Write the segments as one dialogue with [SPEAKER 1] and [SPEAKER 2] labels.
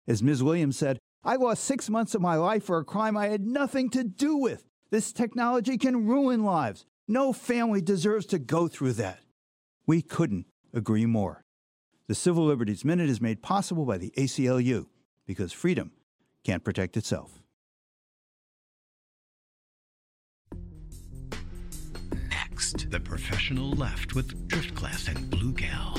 [SPEAKER 1] As Ms. Williams said, I lost 6 months of my life for a crime I had nothing to do with. This technology can ruin lives. No family deserves to go through that. We couldn't agree more. The Civil Liberties Minute is made possible by the ACLU, because freedom can't protect itself.
[SPEAKER 2] Next, the professional left with Driftglass and Blue Gal.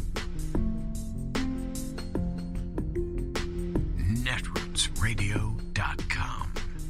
[SPEAKER 2] Netrootsradio.com.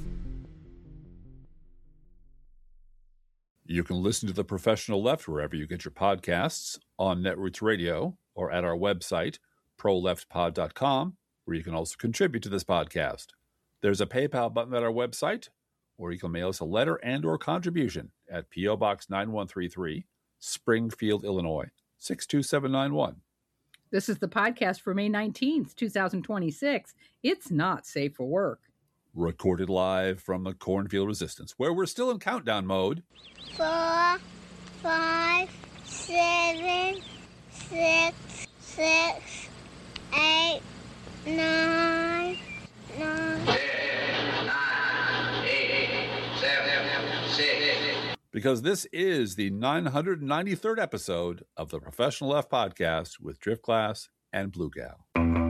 [SPEAKER 3] You can listen to The Professional Left wherever you get your podcasts, on Netroots Radio, or at our website, proleftpod.com, where you can also contribute to this podcast. There's a PayPal button at our website, or you can mail us a letter and or contribution at P.O. Box 9133, Springfield, Illinois, 62791.
[SPEAKER 4] This is the podcast for May 19th, 2026. It's not safe for work.
[SPEAKER 3] Recorded live from the Cornfield Resistance, where we're still in countdown mode.
[SPEAKER 5] 4, 5, 7, 6, 6, 8, 9, 9.
[SPEAKER 6] 10, 9, 8, 7, 6.
[SPEAKER 3] Because this is the 993rd episode of the Professional Left Podcast with Driftglass and Blue Gal.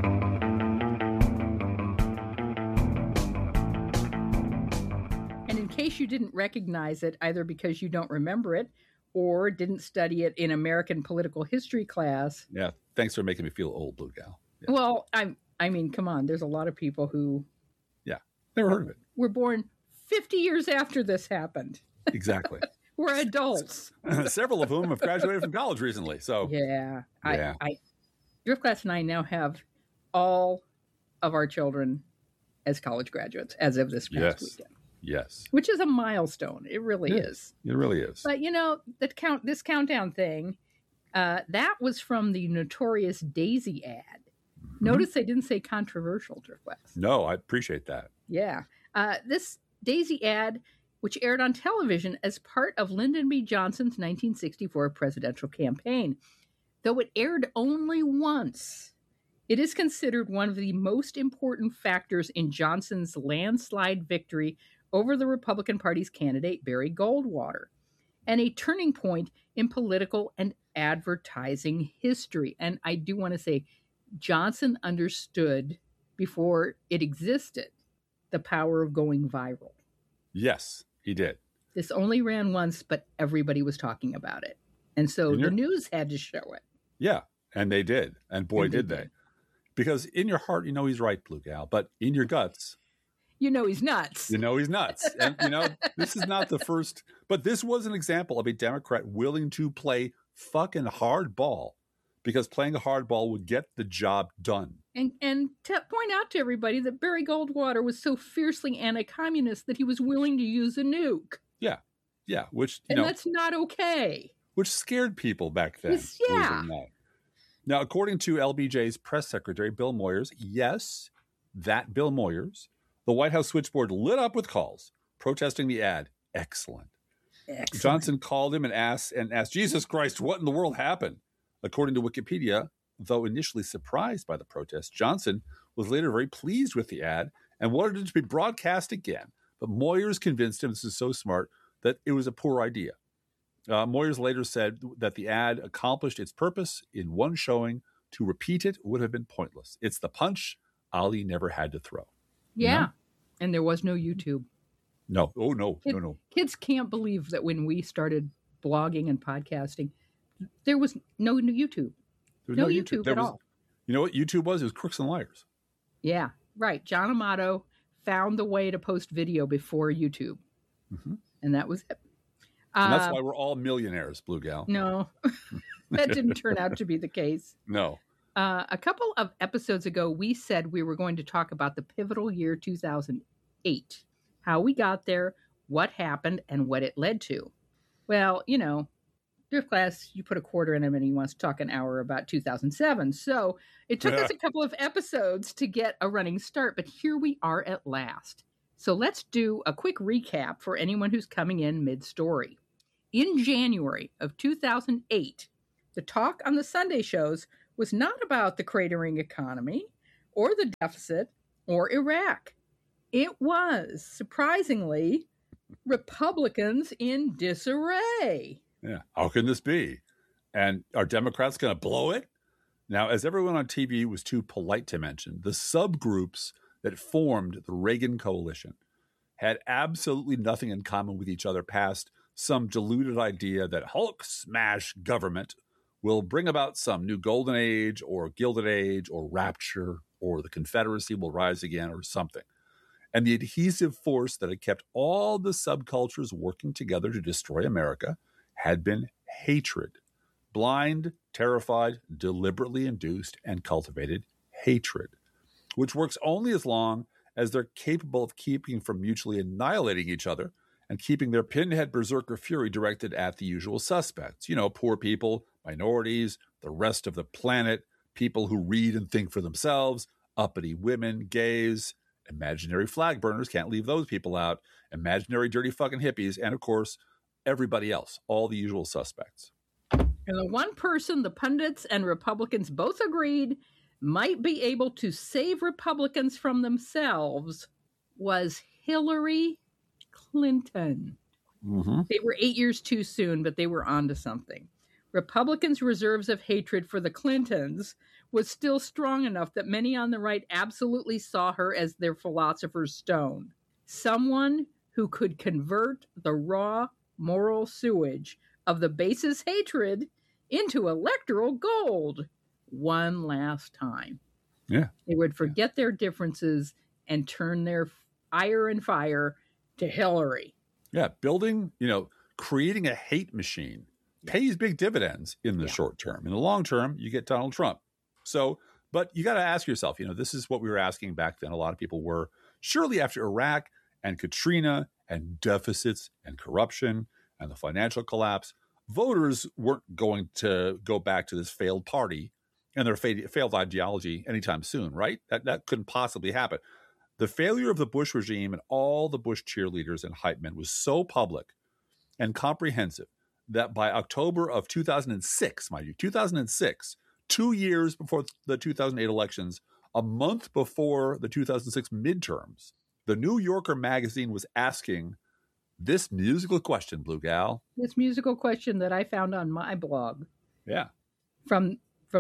[SPEAKER 4] And in case you didn't recognize it, either because you don't remember it or didn't study it in American political history class.
[SPEAKER 3] Yeah, thanks for making me feel old, Blue Gal. Yeah.
[SPEAKER 4] Well, I mean, come on. There's a lot of people who...
[SPEAKER 3] Yeah, never heard of it.
[SPEAKER 4] Were born 50 years after this happened.
[SPEAKER 3] Exactly.
[SPEAKER 4] We're adults.
[SPEAKER 3] Several of whom have graduated from college recently. So
[SPEAKER 4] yeah.
[SPEAKER 3] Yeah.
[SPEAKER 4] Driftglass and I now have all of our children as college graduates as of this past weekend.
[SPEAKER 3] Yes.
[SPEAKER 4] Which is a milestone. It really is.
[SPEAKER 3] It really is.
[SPEAKER 4] But you know, this countdown thing, that was from the notorious Daisy ad. Mm-hmm. Notice they didn't say controversial, Driftglass.
[SPEAKER 3] No, I appreciate that.
[SPEAKER 4] Yeah. This Daisy ad, which aired on television as part of Lyndon B. Johnson's 1964 presidential campaign. Though it aired only once, it is considered one of the most important factors in Johnson's landslide victory over the Republican Party's candidate, Barry Goldwater, and a turning point in political and advertising history. And I do want to say, Johnson understood before it existed the power of going viral.
[SPEAKER 3] Yes, he did.
[SPEAKER 4] This only ran once, but everybody was talking about it. And so the news had to show it.
[SPEAKER 3] Yeah, and they did. And boy, did they. Because in your heart, you know he's right, Blue Gal, but in your guts...
[SPEAKER 4] You know he's nuts.
[SPEAKER 3] You know he's nuts. And, you know, this is not the first... But this was an example of a Democrat willing to play fucking hardball, because playing a hardball would get the job done.
[SPEAKER 4] And to point out to everybody that Barry Goldwater was so fiercely anti-communist that he was willing to use a nuke.
[SPEAKER 3] Yeah. Yeah. Which,
[SPEAKER 4] and that's not okay.
[SPEAKER 3] Which scared people back then.
[SPEAKER 4] Yeah.
[SPEAKER 3] Now, according to LBJ's press secretary, Bill Moyers, yes, that Bill Moyers, the White House switchboard lit up with calls protesting the ad. Excellent. Johnson called him and asked, Jesus Christ, what in the world happened? According to Wikipedia, though initially surprised by the protest, Johnson was later very pleased with the ad and wanted it to be broadcast again. But Moyers convinced him, this is so smart, that it was a poor idea. Moyers later said that the ad accomplished its purpose in one showing. To repeat it would have been pointless. It's the punch Ali never had to throw.
[SPEAKER 4] Yeah.
[SPEAKER 3] You know?
[SPEAKER 4] And there was no YouTube.
[SPEAKER 3] No. Oh, no. No.
[SPEAKER 4] Kids can't believe that when we started blogging and podcasting, there was no YouTube.
[SPEAKER 3] There was
[SPEAKER 4] no YouTube at all.
[SPEAKER 3] You know what YouTube was? It was Crooks and Liars.
[SPEAKER 4] Yeah, right. John Amato found the way to post video before YouTube. Mm-hmm. And that was it.
[SPEAKER 3] And that's why we're all millionaires, Blue Gal.
[SPEAKER 4] No, that didn't turn out to be the case.
[SPEAKER 3] No.
[SPEAKER 4] A couple of episodes ago, we said we were going to talk about the pivotal year 2008, how we got there, what happened, and what it led to. Well, you know, Driftglass, you put a quarter in him and he wants to talk an hour about 2007. So it took us a couple of episodes to get a running start, but here we are at last. So let's do a quick recap for anyone who's coming in mid-story. In January of 2008, the talk on the Sunday shows was not about the cratering economy or the deficit or Iraq. It was, surprisingly, Republicans in disarray.
[SPEAKER 3] Yeah. How can this be? And are Democrats going to blow it? Now, as everyone on TV was too polite to mention, the subgroups that formed the Reagan coalition had absolutely nothing in common with each other past some deluded idea that Hulk smash government will bring about some new golden age or gilded age or rapture or the Confederacy will rise again or something. And the adhesive force that had kept all the subcultures working together to destroy America had been hatred. Blind, terrified, deliberately induced, and cultivated hatred, which works only as long as they're capable of keeping from mutually annihilating each other and keeping their pinhead berserker fury directed at the usual suspects. You know, poor people, minorities, the rest of the planet, people who read and think for themselves, uppity women, gays, imaginary flag burners, can't leave those people out, imaginary dirty fucking hippies, and of course, everybody else, all the usual suspects.
[SPEAKER 4] And the one person the pundits and Republicans both agreed might be able to save Republicans from themselves was Hillary Clinton.
[SPEAKER 3] Mm-hmm.
[SPEAKER 4] They were 8 years too soon, but they were onto something. Republicans' reserves of hatred for the Clintons was still strong enough that many on the right absolutely saw her as their philosopher's stone. Someone who could convert the raw moral sewage of the base's hatred into electoral gold one last time.
[SPEAKER 3] Yeah.
[SPEAKER 4] They would forget their differences and turn their ire and fire to Hillary.
[SPEAKER 3] Yeah, creating a hate machine pays big dividends in the short term. In the long term, you get Donald Trump. So, but you got to ask yourself, this is what we were asking back then. A lot of people were, surely after Iraq and Katrina and deficits and corruption and the financial collapse, voters weren't going to go back to this failed party and their failed ideology anytime soon, right? That couldn't possibly happen. The failure of the Bush regime and all the Bush cheerleaders and hype men was so public and comprehensive that by October of 2006, mind you, 2006, 2 years before the 2008 elections, a month before the 2006 midterms, the New Yorker magazine was asking this musical question, Blue Gal.
[SPEAKER 4] This musical question that I found on my blog.
[SPEAKER 3] Yeah.
[SPEAKER 4] From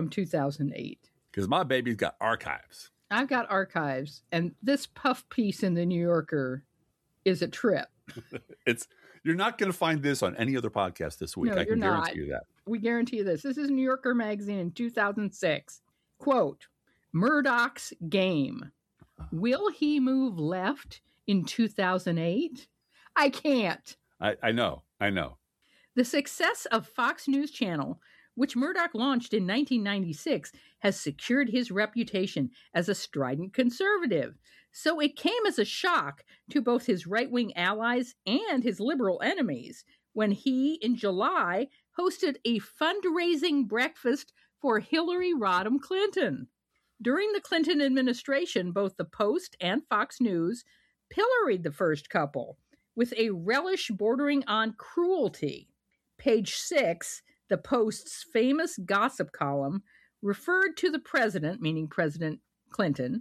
[SPEAKER 4] 2008.
[SPEAKER 3] Because my baby's got archives.
[SPEAKER 4] I've got archives, and this puff piece in the New Yorker is a trip.
[SPEAKER 3] You're not going to find this on any other podcast this week.
[SPEAKER 4] No,
[SPEAKER 3] I can
[SPEAKER 4] you're
[SPEAKER 3] guarantee
[SPEAKER 4] not.
[SPEAKER 3] you that.
[SPEAKER 4] We guarantee you this. This is New Yorker magazine in 2006. Quote, Murdoch's game. Will he move left in 2008? I can't.
[SPEAKER 3] I know.
[SPEAKER 4] The success of Fox News Channel, which Murdoch launched in 1996, has secured his reputation as a strident conservative. So it came as a shock to both his right-wing allies and his liberal enemies when he, in July, hosted a fundraising breakfast for Hillary Rodham Clinton. During the Clinton administration, both the Post and Fox News pilloried the first couple with a relish bordering on cruelty. Page 6, the Post's famous gossip column, referred to the president, meaning President Clinton,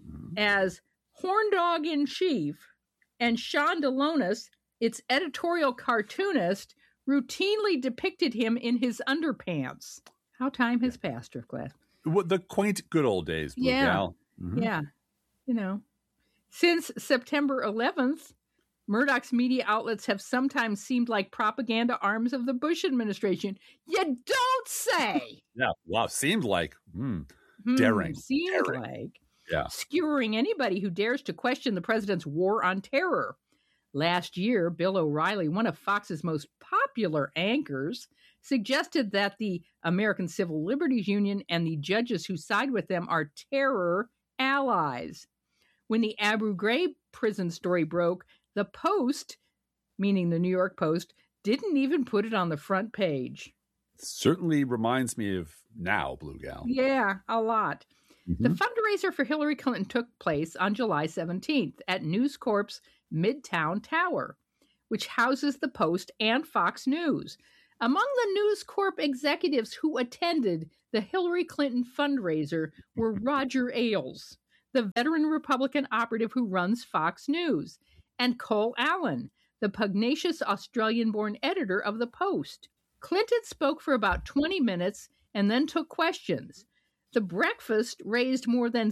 [SPEAKER 4] as horndog-in-chief, and Sean Delonis, its editorial cartoonist, routinely depicted him in his underpants. How time has passed, Drift Glass.
[SPEAKER 3] The quaint good old days, Blue Gal. Mm-hmm.
[SPEAKER 4] Yeah. Since September 11th, Murdoch's media outlets have sometimes seemed like propaganda arms of the Bush administration. You don't say!
[SPEAKER 3] Yeah, wow, seemed like. Daring.
[SPEAKER 4] Seemed like.
[SPEAKER 3] Yeah.
[SPEAKER 4] Skewering anybody who dares to question the president's war on terror. Last year, Bill O'Reilly, one of Fox's most popular anchors, suggested that the American Civil Liberties Union and the judges who side with them are terror allies. When the Abu Ghraib prison story broke, the Post, meaning the New York Post, didn't even put it on the front page.
[SPEAKER 3] Certainly reminds me of now, Blue Gal.
[SPEAKER 4] Yeah, a lot.
[SPEAKER 3] Mm-hmm.
[SPEAKER 4] The fundraiser for Hillary Clinton took place on July 17th at News Corp's Midtown Tower, which houses the Post and Fox News. Among the News Corp executives who attended the Hillary Clinton fundraiser were Roger Ailes, the veteran Republican operative who runs Fox News, and Cole Allen, the pugnacious Australian-born editor of The Post. Clinton spoke for about 20 minutes and then took questions. The breakfast raised more than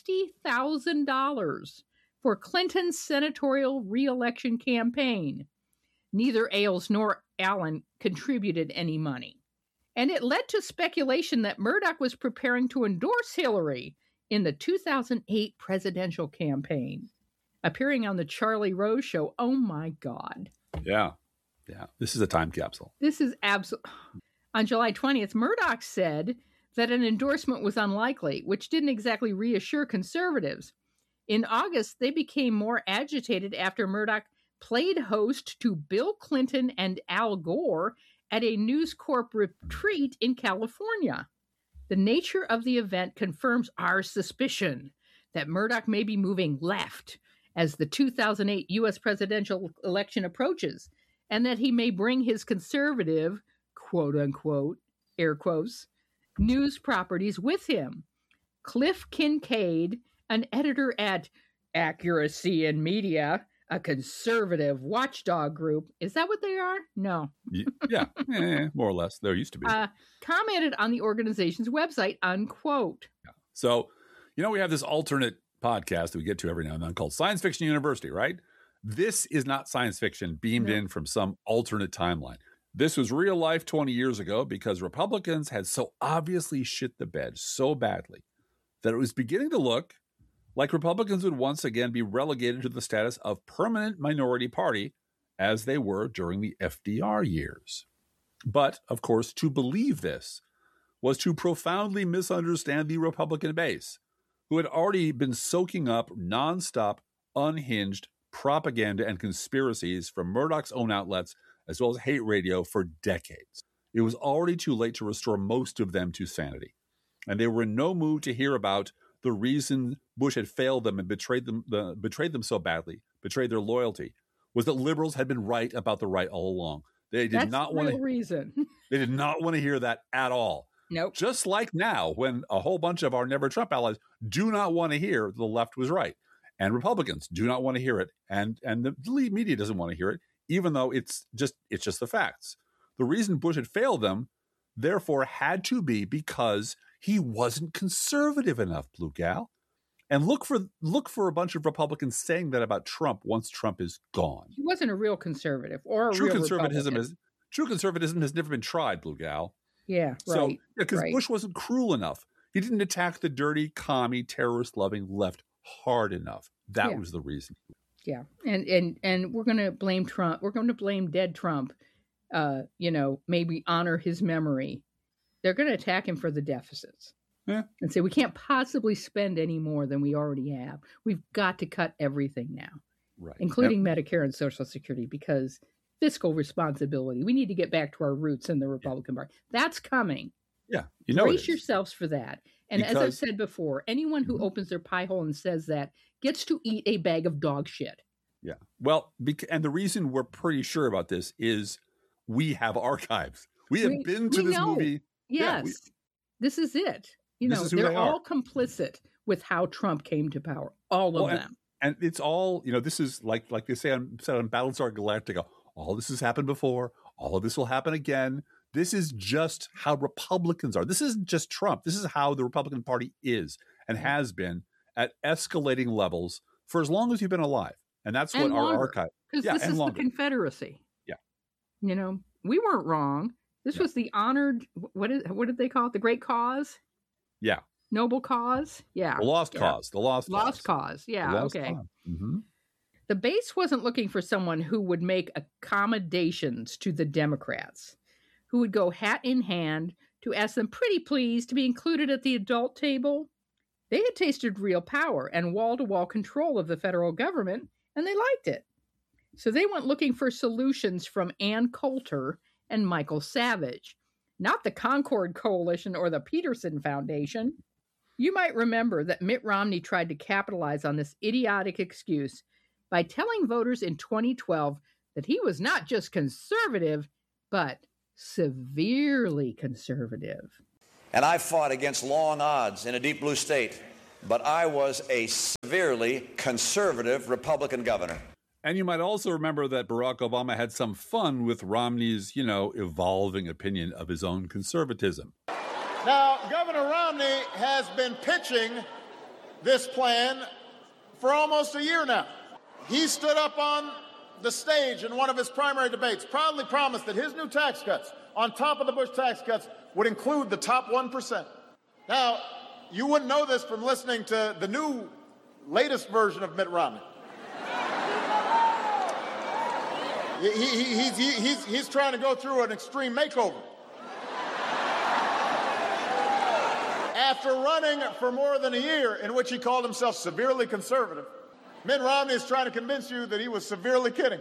[SPEAKER 4] $60,000 for Clinton's senatorial re-election campaign. Neither Ailes nor Allen contributed any money. And it led to speculation that Murdoch was preparing to endorse Hillary in the 2008 presidential campaign. Appearing on the Charlie Rose Show, oh my God.
[SPEAKER 3] Yeah. This is a time capsule.
[SPEAKER 4] This is absolutely... On July 20th, Murdoch said that an endorsement was unlikely, which didn't exactly reassure conservatives. In August, they became more agitated after Murdoch played host to Bill Clinton and Al Gore at a News Corp retreat in California. The nature of the event confirms our suspicion that Murdoch may be moving left as the 2008 U.S. presidential election approaches, and that he may bring his conservative, quote-unquote, air quotes, news properties with him. Cliff Kincaid, an editor at Accuracy in Media, a conservative watchdog group. Is that what they are? No.
[SPEAKER 3] Yeah, more or less. There used to be.
[SPEAKER 4] Commented on the organization's website, unquote.
[SPEAKER 3] Yeah. So, we have this alternate podcast that we get to every now and then called Science Fiction University, right? This is not science fiction beamed in from some alternate timeline. This was real life 20 years ago because Republicans had so obviously shit the bed so badly that it was beginning to look like Republicans would once again be relegated to the status of permanent minority party as they were during the FDR years. But, of course, to believe this was to profoundly misunderstand the Republican base, who had already been soaking up nonstop, unhinged propaganda and conspiracies from Murdoch's own outlets, as well as hate radio, for decades. It was already too late to restore most of them to sanity, and they were in no mood to hear about the reason Bush had failed them and betrayed them so badly, betrayed their loyalty, was that liberals had been right about the right all along. They did not want to.
[SPEAKER 4] Reason.
[SPEAKER 3] They did not want to hear that at all.
[SPEAKER 4] Nope.
[SPEAKER 3] Just like now, when a whole bunch of our Never Trump allies do not want to hear the left was right, and Republicans do not want to hear it, and the lead media doesn't want to hear it, even though it's just the facts. The reason Bush had failed them, therefore, had to be because he wasn't conservative enough, Blue Gal. And look for a bunch of Republicans saying that about Trump once Trump is gone.
[SPEAKER 4] He wasn't a real conservative or a
[SPEAKER 3] True
[SPEAKER 4] real
[SPEAKER 3] conservatism
[SPEAKER 4] Republican.
[SPEAKER 3] True conservatism has never been tried, Blue Gal.
[SPEAKER 4] Yeah, right.
[SPEAKER 3] So, because
[SPEAKER 4] right.
[SPEAKER 3] Bush wasn't cruel enough. He didn't attack the dirty, commie, terrorist-loving left hard enough. That was the reason.
[SPEAKER 4] Yeah, and we're going to blame Trump. We're going to blame dead Trump. Maybe honor his memory. They're going to attack him for the deficits.
[SPEAKER 3] Yeah.
[SPEAKER 4] And say we can't possibly spend any more than we already have. We've got to cut everything now,
[SPEAKER 3] right,
[SPEAKER 4] including Medicare and Social Security, because fiscal responsibility. We need to get back to our roots in the Republican Party. That's coming.
[SPEAKER 3] Yeah,
[SPEAKER 4] brace yourselves for that. And as I've said before, anyone who opens their pie hole and says that gets to eat a bag of dog shit.
[SPEAKER 3] Yeah. Well, and the reason we're pretty sure about this is we have archives. We have been to this movie.
[SPEAKER 4] Yes.
[SPEAKER 3] Yeah,
[SPEAKER 4] this is it. They're all complicit with how Trump came to power. All of them.
[SPEAKER 3] And it's all, this is like they say on Battlestar Galactica, all this has happened before. All of this will happen again. This is just how Republicans are. This isn't just Trump. This is how the Republican Party is and has been at escalating levels for as long as you've been alive. And that's what our archive.
[SPEAKER 4] Because this is the Confederacy.
[SPEAKER 3] Yeah.
[SPEAKER 4] We weren't wrong. This was the honored, what did they call it? The great cause?
[SPEAKER 3] Yeah.
[SPEAKER 4] Noble cause? Yeah.
[SPEAKER 3] The lost cause. The lost cause.
[SPEAKER 4] Lost cause. Yeah. Okay.
[SPEAKER 3] Mm-hmm.
[SPEAKER 4] The base wasn't looking for someone who would make accommodations to the Democrats, who would go hat in hand to ask them pretty please to be included at the adult table. They had tasted real power and wall-to-wall control of the federal government, and they liked it. So they went looking for solutions from Ann Coulter and Michael Savage, not the Concord Coalition or the Peterson Foundation. You might remember that Mitt Romney tried to capitalize on this idiotic excuse by telling voters in 2012 that he was not just conservative, but severely conservative.
[SPEAKER 7] And I fought against long odds in a deep blue state but I was a severely conservative Republican governor.
[SPEAKER 3] And you might also remember that Barack Obama had some fun with Romney's, evolving opinion of his own conservatism.
[SPEAKER 8] Now, Governor Romney has been pitching this plan for almost a year now. He stood up on the stage in one of his primary debates, proudly promised that his new tax cuts, on top of the Bush tax cuts, would include the top 1%. Now, you wouldn't know this from listening to the new, latest version of Mitt Romney. He's trying to go through an extreme makeover. After running for more than a year in which he called himself severely conservative, Mitt Romney is trying to convince you that he was severely kidding.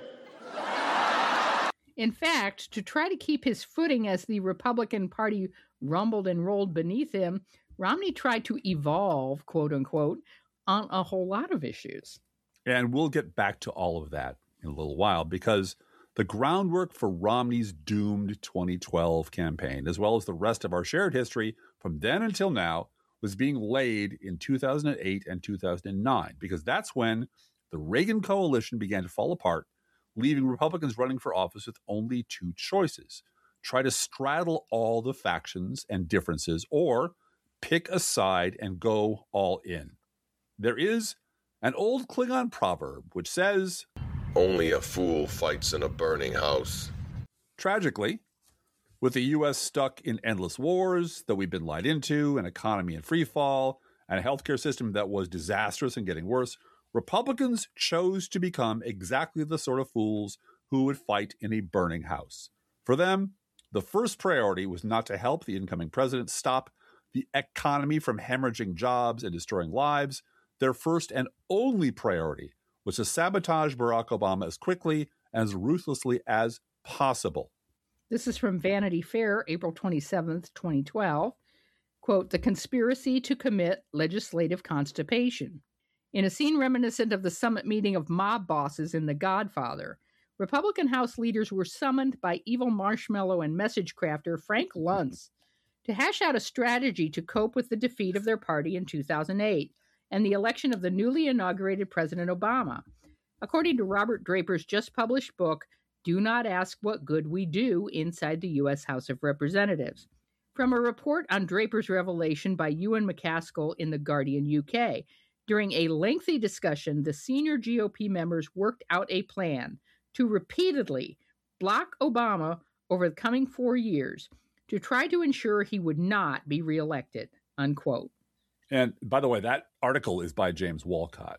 [SPEAKER 4] In fact, to try to keep his footing as the Republican Party rumbled and rolled beneath him, Romney tried to evolve, quote unquote, on a whole lot of issues.
[SPEAKER 3] And we'll get back to all of that in a little while, because the groundwork for Romney's doomed 2012 campaign, as well as the rest of our shared history from then until now, was being laid in 2008 and 2009, because that's when the Reagan coalition began to fall apart, leaving Republicans running for office with only two choices: try to straddle all the factions and differences, or pick a side and go all in. There is an old Klingon proverb which says,
[SPEAKER 9] "Only a fool fights in a burning house."
[SPEAKER 3] Tragically, with the U.S. stuck in endless wars that we've been lied into, an economy in free fall, and a healthcare system that was disastrous and getting worse, Republicans chose to become exactly the sort of fools who would fight in a burning house. For them, the first priority was not to help the incoming president stop the economy from hemorrhaging jobs and destroying lives. Their first and only priority was to sabotage Barack Obama as quickly and as ruthlessly as possible.
[SPEAKER 4] This is from Vanity Fair, April 27th, 2012. Quote, "The conspiracy to commit legislative constipation." In a scene reminiscent of the summit meeting of mob bosses in The Godfather, Republican House leaders were summoned by evil marshmallow and message crafter Frank Luntz to hash out a strategy to cope with the defeat of their party in 2008 and the election of the newly inaugurated President Obama. According to Robert Draper's just published book, Do Not Ask What Good We Do Inside the U.S. House of Representatives. From a report on Draper's revelation by Ewan McCaskill in The Guardian UK, during a lengthy discussion, the senior GOP members worked out a plan to repeatedly block Obama over the coming 4 years to try to ensure he would not be reelected, unquote.
[SPEAKER 3] And by the way, that article is by James Walcott,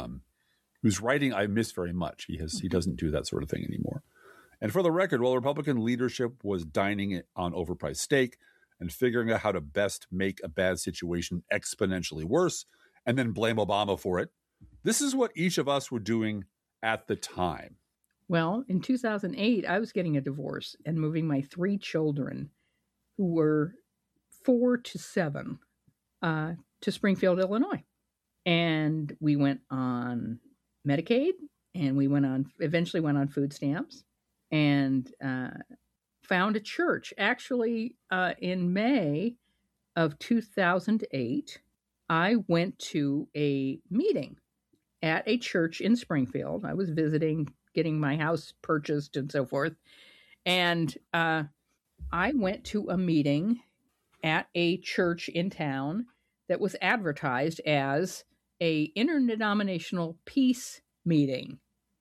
[SPEAKER 3] whose writing I miss very much. He doesn't do that sort of thing anymore. And for the record, while Republican leadership was dining on overpriced steak and figuring out how to best make a bad situation exponentially worse and then blame Obama for it, this is what each of us were doing at the time.
[SPEAKER 4] Well, in 2008, I was getting a divorce and moving my 3 children, who were 4 to 7, to Springfield, Illinois. And we went on Medicaid, and we eventually went on food stamps, and found a church. Actually, in May of 2008, I went to a meeting at a church in Springfield. I was visiting, getting my house purchased and so forth. And I went to a meeting at a church in town that was advertised as a interdenominational peace meeting,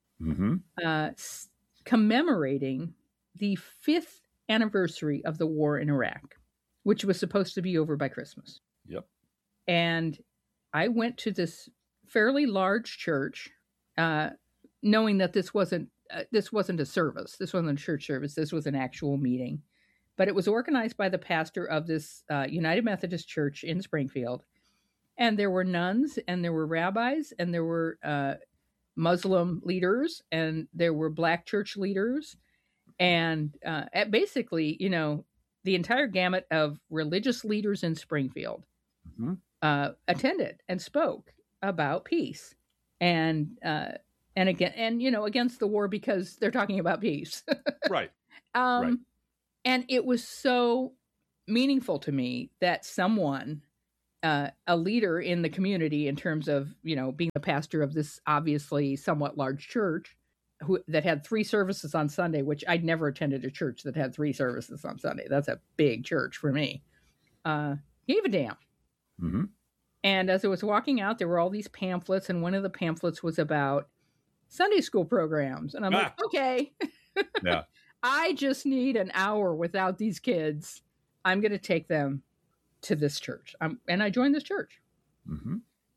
[SPEAKER 4] commemorating the 5th anniversary of the war in Iraq, which was supposed to be over by Christmas.
[SPEAKER 3] Yep.
[SPEAKER 4] And I went to this fairly large church, knowing that this wasn't a service. This wasn't a church service. This was an actual meeting. But it was organized by the pastor of this United Methodist Church in Springfield. And there were nuns, and there were rabbis, and there were Muslim leaders, and there were Black church leaders. And basically, the entire gamut of religious leaders in Springfield attended and spoke about peace and against the war, because they're talking about peace.
[SPEAKER 3] Right.
[SPEAKER 4] Right. And it was so meaningful to me that someone a leader in the community in terms of, being the pastor of this obviously somewhat large church that had 3 services on Sunday, which I'd never attended a church that had 3 services on Sunday. That's a big church for me. Gave a damn.
[SPEAKER 3] Mm-hmm.
[SPEAKER 4] And as I was walking out, there were all these pamphlets, and one of the pamphlets was about Sunday school programs. And I'm like, okay,
[SPEAKER 3] yeah,
[SPEAKER 4] I just need an hour without these kids. I'm going to take them to this church. And I joined this church.
[SPEAKER 3] Mm-hmm.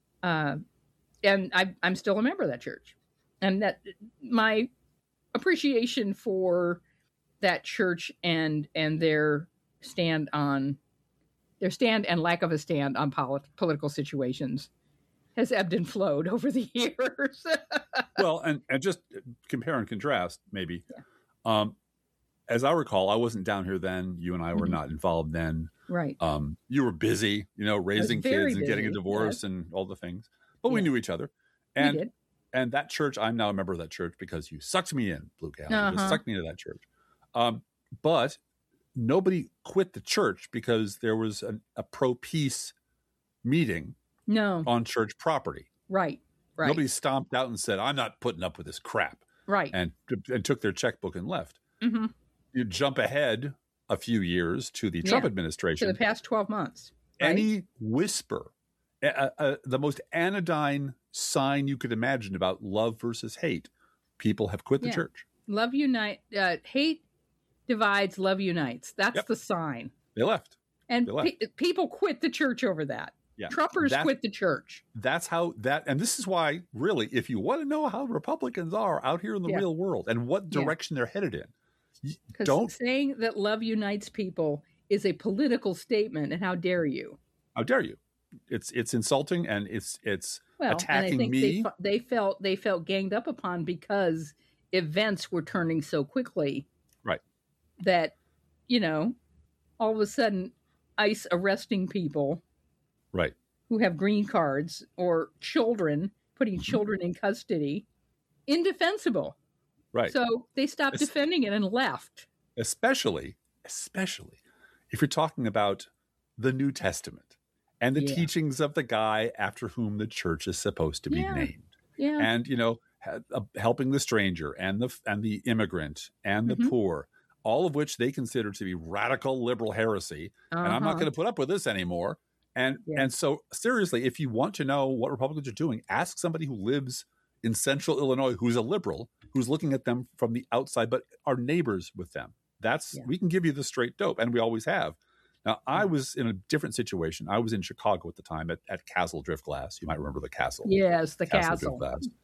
[SPEAKER 4] And I'm still a member of that church. And that my appreciation for that church and their stand and lack of a stand on political situations has ebbed and flowed over the years.
[SPEAKER 3] Well, and just compare and contrast, maybe. Yeah. As I recall, I wasn't down here then. You and I were not involved then.
[SPEAKER 4] Right.
[SPEAKER 3] You were busy, raising kids and getting a divorce and all the things. But we knew each other. And
[SPEAKER 4] we did.
[SPEAKER 3] And that church, I'm now a member of that church because you sucked me in, Blue Gal. You just sucked me into that church. But nobody quit the church because there was a pro-peace meeting on church property.
[SPEAKER 4] Right.
[SPEAKER 3] Nobody stomped out and said, I'm not putting up with this crap.
[SPEAKER 4] Right.
[SPEAKER 3] And took their checkbook and left.
[SPEAKER 4] Mm-hmm.
[SPEAKER 3] You jump ahead a few years to the Trump administration.
[SPEAKER 4] To the past 12 months. Right?
[SPEAKER 3] Any whisper, the most anodyne sign you could imagine about love versus hate, people have quit the church.
[SPEAKER 4] Love unite. Hate divides, love unites. That's the sign.
[SPEAKER 3] They left.
[SPEAKER 4] And people quit the church over that.
[SPEAKER 3] Yeah.
[SPEAKER 4] Trumpers quit the church.
[SPEAKER 3] That's how and this is why, really, if you want to know how Republicans are out here in the real world and what direction they're headed in,
[SPEAKER 4] because saying that love unites people is a political statement, and how dare you?
[SPEAKER 3] How dare you? It's insulting, and it's attacking
[SPEAKER 4] and I think
[SPEAKER 3] me.
[SPEAKER 4] They felt ganged up upon because events were turning so quickly.
[SPEAKER 3] Right.
[SPEAKER 4] That, all of a sudden, ICE arresting people.
[SPEAKER 3] Right.
[SPEAKER 4] Who have green cards, or children, putting children in custody, indefensible.
[SPEAKER 3] Right.
[SPEAKER 4] So they stopped defending it and left.
[SPEAKER 3] Especially if you're talking about the New Testament and the teachings of the guy after whom the church is supposed to be named.
[SPEAKER 4] Yeah.
[SPEAKER 3] And, helping the stranger and the immigrant and the poor, all of which they consider to be radical liberal heresy. And I'm not going to put up with this anymore. And so, seriously, if you want to know what Republicans are doing, ask somebody who lives in central Illinois who's a liberal, who's looking at them from the outside, but are neighbors with them. We can give you the straight dope, and we always have. Now, I was in a different situation. I was in Chicago at the time at Castle Driftglass. You might remember the Castle.
[SPEAKER 4] Yes, the Castle.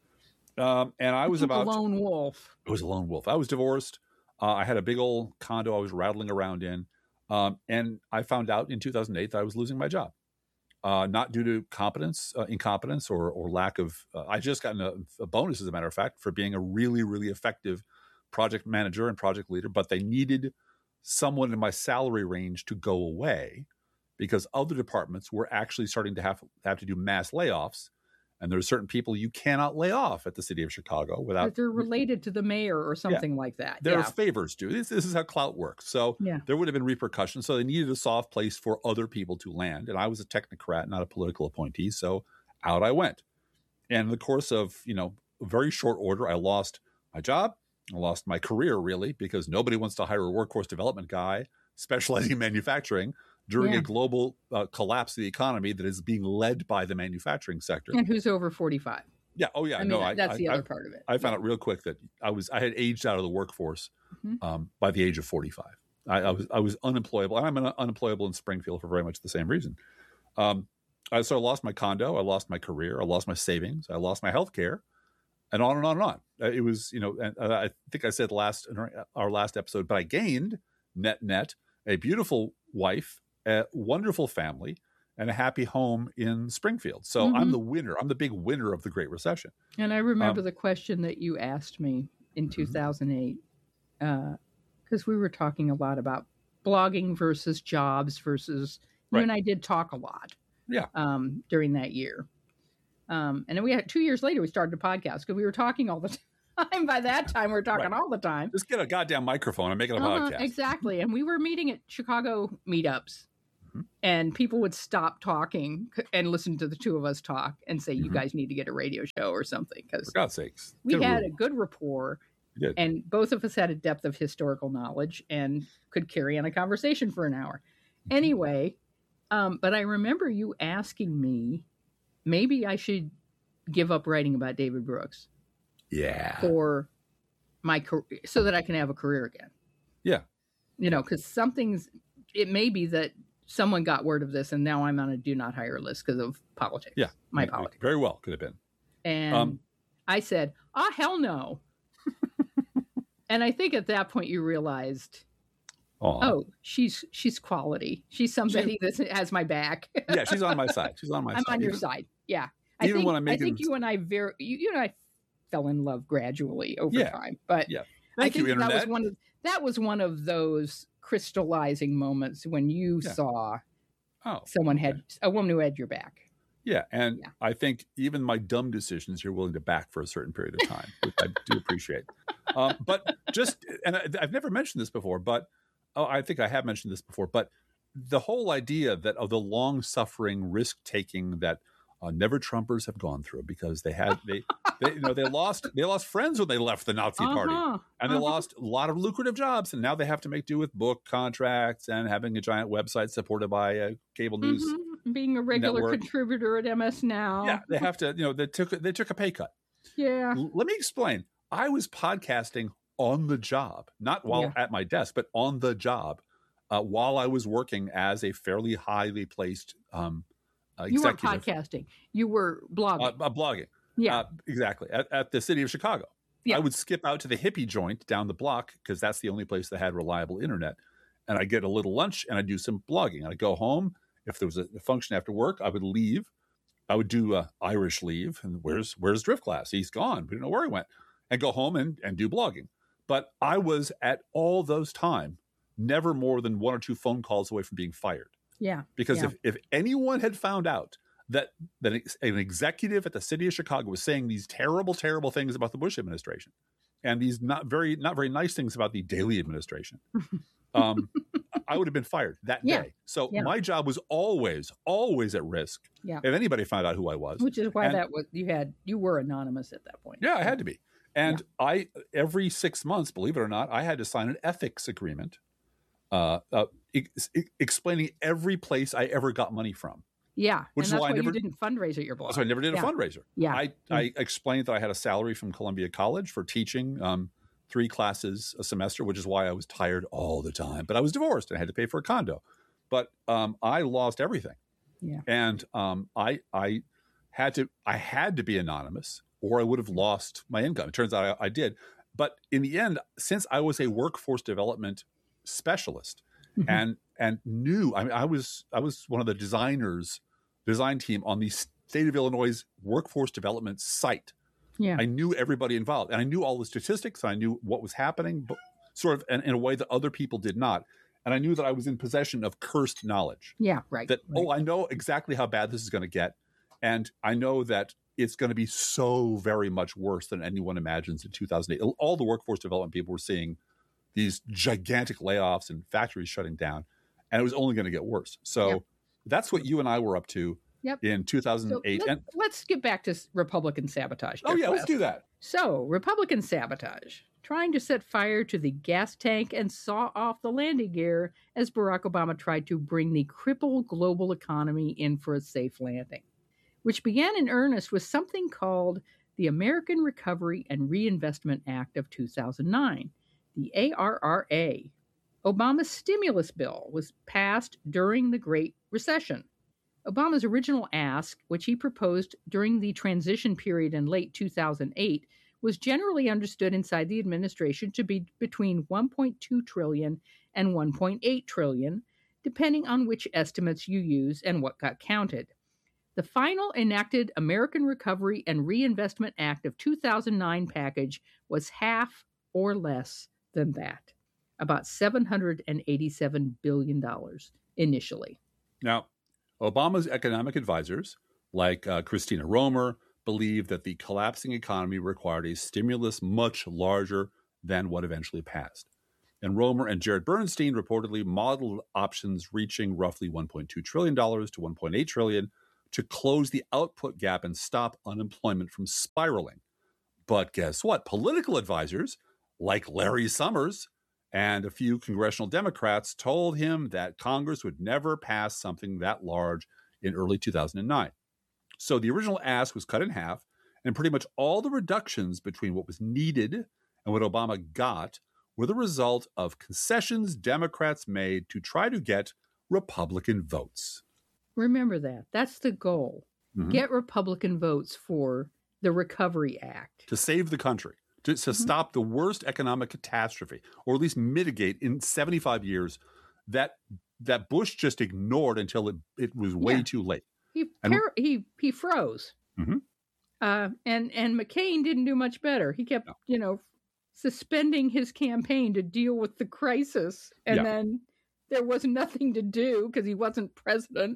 [SPEAKER 3] And I was about
[SPEAKER 4] a lone wolf.
[SPEAKER 3] It was a lone wolf. I was divorced. I had a big old condo I was rattling around in. And I found out in 2008 that I was losing my job. Not due to incompetence or lack of, I just gotten a bonus, as a matter of fact, for being a really, really effective project manager and project leader, but they needed someone in my salary range to go away because other departments were actually starting to have to do mass layoffs. And there are certain people you cannot lay off at the city of Chicago without.
[SPEAKER 4] But they're related to the mayor or something like that.
[SPEAKER 3] There are favors due. This is how clout works. So there would have been repercussions. So they needed a soft place for other people to land. And I was a technocrat, not a political appointee. So out I went. And in the course of, a very short order, I lost my job. I lost my career, really, because nobody wants to hire a workforce development guy specializing in manufacturing during a global collapse of the economy that is being led by the manufacturing sector.
[SPEAKER 4] And who's over 45.
[SPEAKER 3] Yeah. Oh, yeah.
[SPEAKER 4] That's the other part of it.
[SPEAKER 3] I found out real quick that I had aged out of the workforce by the age of 45. I was unemployable. And I'm unemployable in Springfield for very much the same reason. So I lost my condo. I lost my career. I lost my savings. I lost my health care. And on and on and on. It was, and I think I said our last episode, but I gained net a beautiful wife, a wonderful family, and a happy home in Springfield. So I'm the winner. I'm the big winner of the Great Recession.
[SPEAKER 4] And I remember the question that you asked me in 2008, because we were talking a lot about blogging versus jobs versus, you and I did talk a lot during that year. And then we had 2 years later, we started a podcast because we were talking all the time. By that time, we were talking all the time.
[SPEAKER 3] Just get a goddamn microphone and make it a podcast.
[SPEAKER 4] Exactly. And we were meeting at Chicago meetups And people would stop talking and listen to the two of us talk and say, you guys need to get a radio show or something. Because
[SPEAKER 3] For God's sakes.
[SPEAKER 4] we
[SPEAKER 3] Get a
[SPEAKER 4] had
[SPEAKER 3] room.
[SPEAKER 4] a good rapport.
[SPEAKER 3] We did.
[SPEAKER 4] And both of us had a depth of historical knowledge and could carry on a conversation for an hour. Anyway, but I remember you asking me, maybe I should give up writing about David Brooks
[SPEAKER 3] Yeah.
[SPEAKER 4] for my career so that I can have a career again.
[SPEAKER 3] Yeah.
[SPEAKER 4] You know, because it may be that someone got word of this and now I'm on a do not hire list because of politics.
[SPEAKER 3] Yeah.
[SPEAKER 4] My
[SPEAKER 3] It
[SPEAKER 4] politics.
[SPEAKER 3] Very well could have been.
[SPEAKER 4] And I said, hell no. And I think at that point you realized, oh, she's quality. She's somebody that has my back.
[SPEAKER 3] Yeah, she's on my side. She's on my side.
[SPEAKER 4] I'm on your side. Yeah.
[SPEAKER 3] Even when I'm
[SPEAKER 4] I
[SPEAKER 3] making-
[SPEAKER 4] think you and I you and I fell in love gradually over time. But
[SPEAKER 3] Yeah.
[SPEAKER 4] I
[SPEAKER 3] Thank you,
[SPEAKER 4] think
[SPEAKER 3] Internet.
[SPEAKER 4] that was one of those crystallizing moments when you saw someone had a woman who had your back.
[SPEAKER 3] Yeah, and I think even my dumb decisions you're willing to back for a certain period of time, which I do appreciate. But I've never mentioned this before, but I think I have mentioned this before, but the whole idea that of the long-suffering risk-taking that never Trumpers have gone through, because they lost friends when they left the Nazi party, and they lost a lot of lucrative jobs, and now they have to make do with book contracts and having a giant website supported by a cable news.
[SPEAKER 4] Being a regular
[SPEAKER 3] network.
[SPEAKER 4] contributor at MS Now.
[SPEAKER 3] Yeah, they have to. They took a pay cut.
[SPEAKER 4] Yeah.
[SPEAKER 3] Let me explain. I was podcasting on the job, not while at my desk, but on the job, while I was working as a fairly highly placed executive.
[SPEAKER 4] You weren't podcasting. You were blogging.
[SPEAKER 3] Blogging.
[SPEAKER 4] Yeah.
[SPEAKER 3] Exactly. At the city of Chicago.
[SPEAKER 4] Yeah.
[SPEAKER 3] I would skip out to the hippie joint down the block because that's the only place that had reliable internet. And I'd get a little lunch and I'd do some blogging. I'd go home. If there was a function after work, I would leave. I would do Irish leave. And where's Drift Class? He's gone. We don't know where he went. And go home and do blogging. But I was at all those time never more than one or two phone calls away from being fired.
[SPEAKER 4] Yeah.
[SPEAKER 3] Because if anyone had found out that an executive at the city of Chicago was saying these terrible, terrible things about the Bush administration and these not very nice things about the Daley administration, I would have been fired that day. So my job was always at risk.
[SPEAKER 4] Yeah.
[SPEAKER 3] If anybody found out who I was,
[SPEAKER 4] which is why you were anonymous at that point.
[SPEAKER 3] Yeah, I had to be. And I every 6 months, believe it or not, I had to sign an ethics agreement, explaining every place I ever got money from.
[SPEAKER 4] Yeah,
[SPEAKER 3] which
[SPEAKER 4] and
[SPEAKER 3] is why I never
[SPEAKER 4] you didn't fundraise at your blog.
[SPEAKER 3] So I never did a fundraiser.
[SPEAKER 4] Yeah,
[SPEAKER 3] I explained that I had a salary from Columbia College for teaching 3 classes a semester, which is why I was tired all the time. But I was divorced and I had to pay for a condo. But I lost everything.
[SPEAKER 4] Yeah,
[SPEAKER 3] and I had to be anonymous, or I would have lost my income. It turns out I did. But in the end, since I was a workforce development specialist and knew, I was one of the design team on the state of Illinois workforce development site.
[SPEAKER 4] Yeah,
[SPEAKER 3] I knew everybody involved, and I knew all the statistics. And I knew what was happening, but sort of in a way that other people did not. And I knew that I was in possession of cursed knowledge.
[SPEAKER 4] Yeah, right.
[SPEAKER 3] That I know exactly how bad this is going to get, and I know that it's going to be so very much worse than anyone imagines in 2008. All the workforce development people were seeing these gigantic layoffs and factories shutting down, and it was only going to get worse. So that's what you and I were up to in 2008.
[SPEAKER 4] So let's get back to Republican sabotage.
[SPEAKER 3] Oh, yeah, let's do that.
[SPEAKER 4] So Republican sabotage, trying to set fire to the gas tank and saw off the landing gear as Barack Obama tried to bring the crippled global economy in for a safe landing, which began in earnest with something called the American Recovery and Reinvestment Act of 2009, the ARRA. Obama's stimulus bill was passed during the Great Recession. Obama's original ask, which he proposed during the transition period in late 2008, was generally understood inside the administration to be between $1.2 trillion and $1.8 trillion, depending on which estimates you use and what got counted. The final enacted American Recovery and Reinvestment Act of 2009 package was half or less than that, about $787 billion initially.
[SPEAKER 3] Now, Obama's economic advisors, like Christina Romer, believed that the collapsing economy required a stimulus much larger than what eventually passed. And Romer and Jared Bernstein reportedly modeled options reaching roughly $1.2 trillion to $1.8 trillion to close the output gap and stop unemployment from spiraling. But guess what? Political advisors like Larry Summers and a few congressional Democrats told him that Congress would never pass something that large in early 2009. So the original ask was cut in half, and pretty much all the reductions between what was needed and what Obama got were the result of concessions Democrats made to try to get Republican votes.
[SPEAKER 4] Remember that. That's the goal.
[SPEAKER 3] Mm-hmm.
[SPEAKER 4] Get Republican votes for the Recovery Act.
[SPEAKER 3] To save the country, to stop the worst economic catastrophe, or at least mitigate in 75 years that Bush just ignored until it was way too late.
[SPEAKER 4] He froze.
[SPEAKER 3] Mm-hmm.
[SPEAKER 4] And McCain didn't do much better. He kept, suspending his campaign to deal with the crisis. And then there was nothing to do because he wasn't president.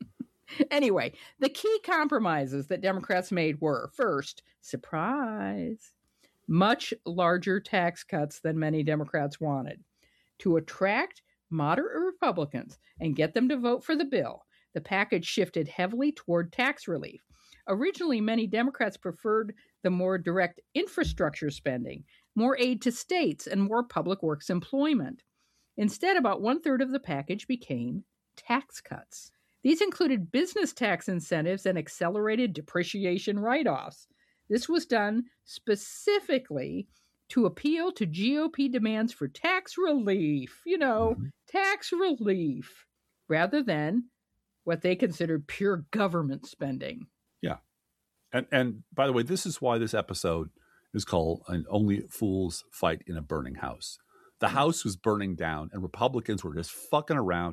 [SPEAKER 4] Anyway, the key compromises that Democrats made were, first, surprise, much larger tax cuts than many Democrats wanted. To attract moderate Republicans and get them to vote for the bill, the package shifted heavily toward tax relief. Originally, many Democrats preferred the more direct infrastructure spending, more aid to states, and more public works employment. Instead, about one-third of the package became tax cuts. These included business tax incentives and accelerated depreciation write-offs. This was done specifically to appeal to GOP demands for tax relief, tax relief, rather than what they considered pure government spending.
[SPEAKER 3] Yeah. And by the way, this is why this episode is called An Only Fools Fight in a Burning House. The house was burning down, and Republicans were just fucking around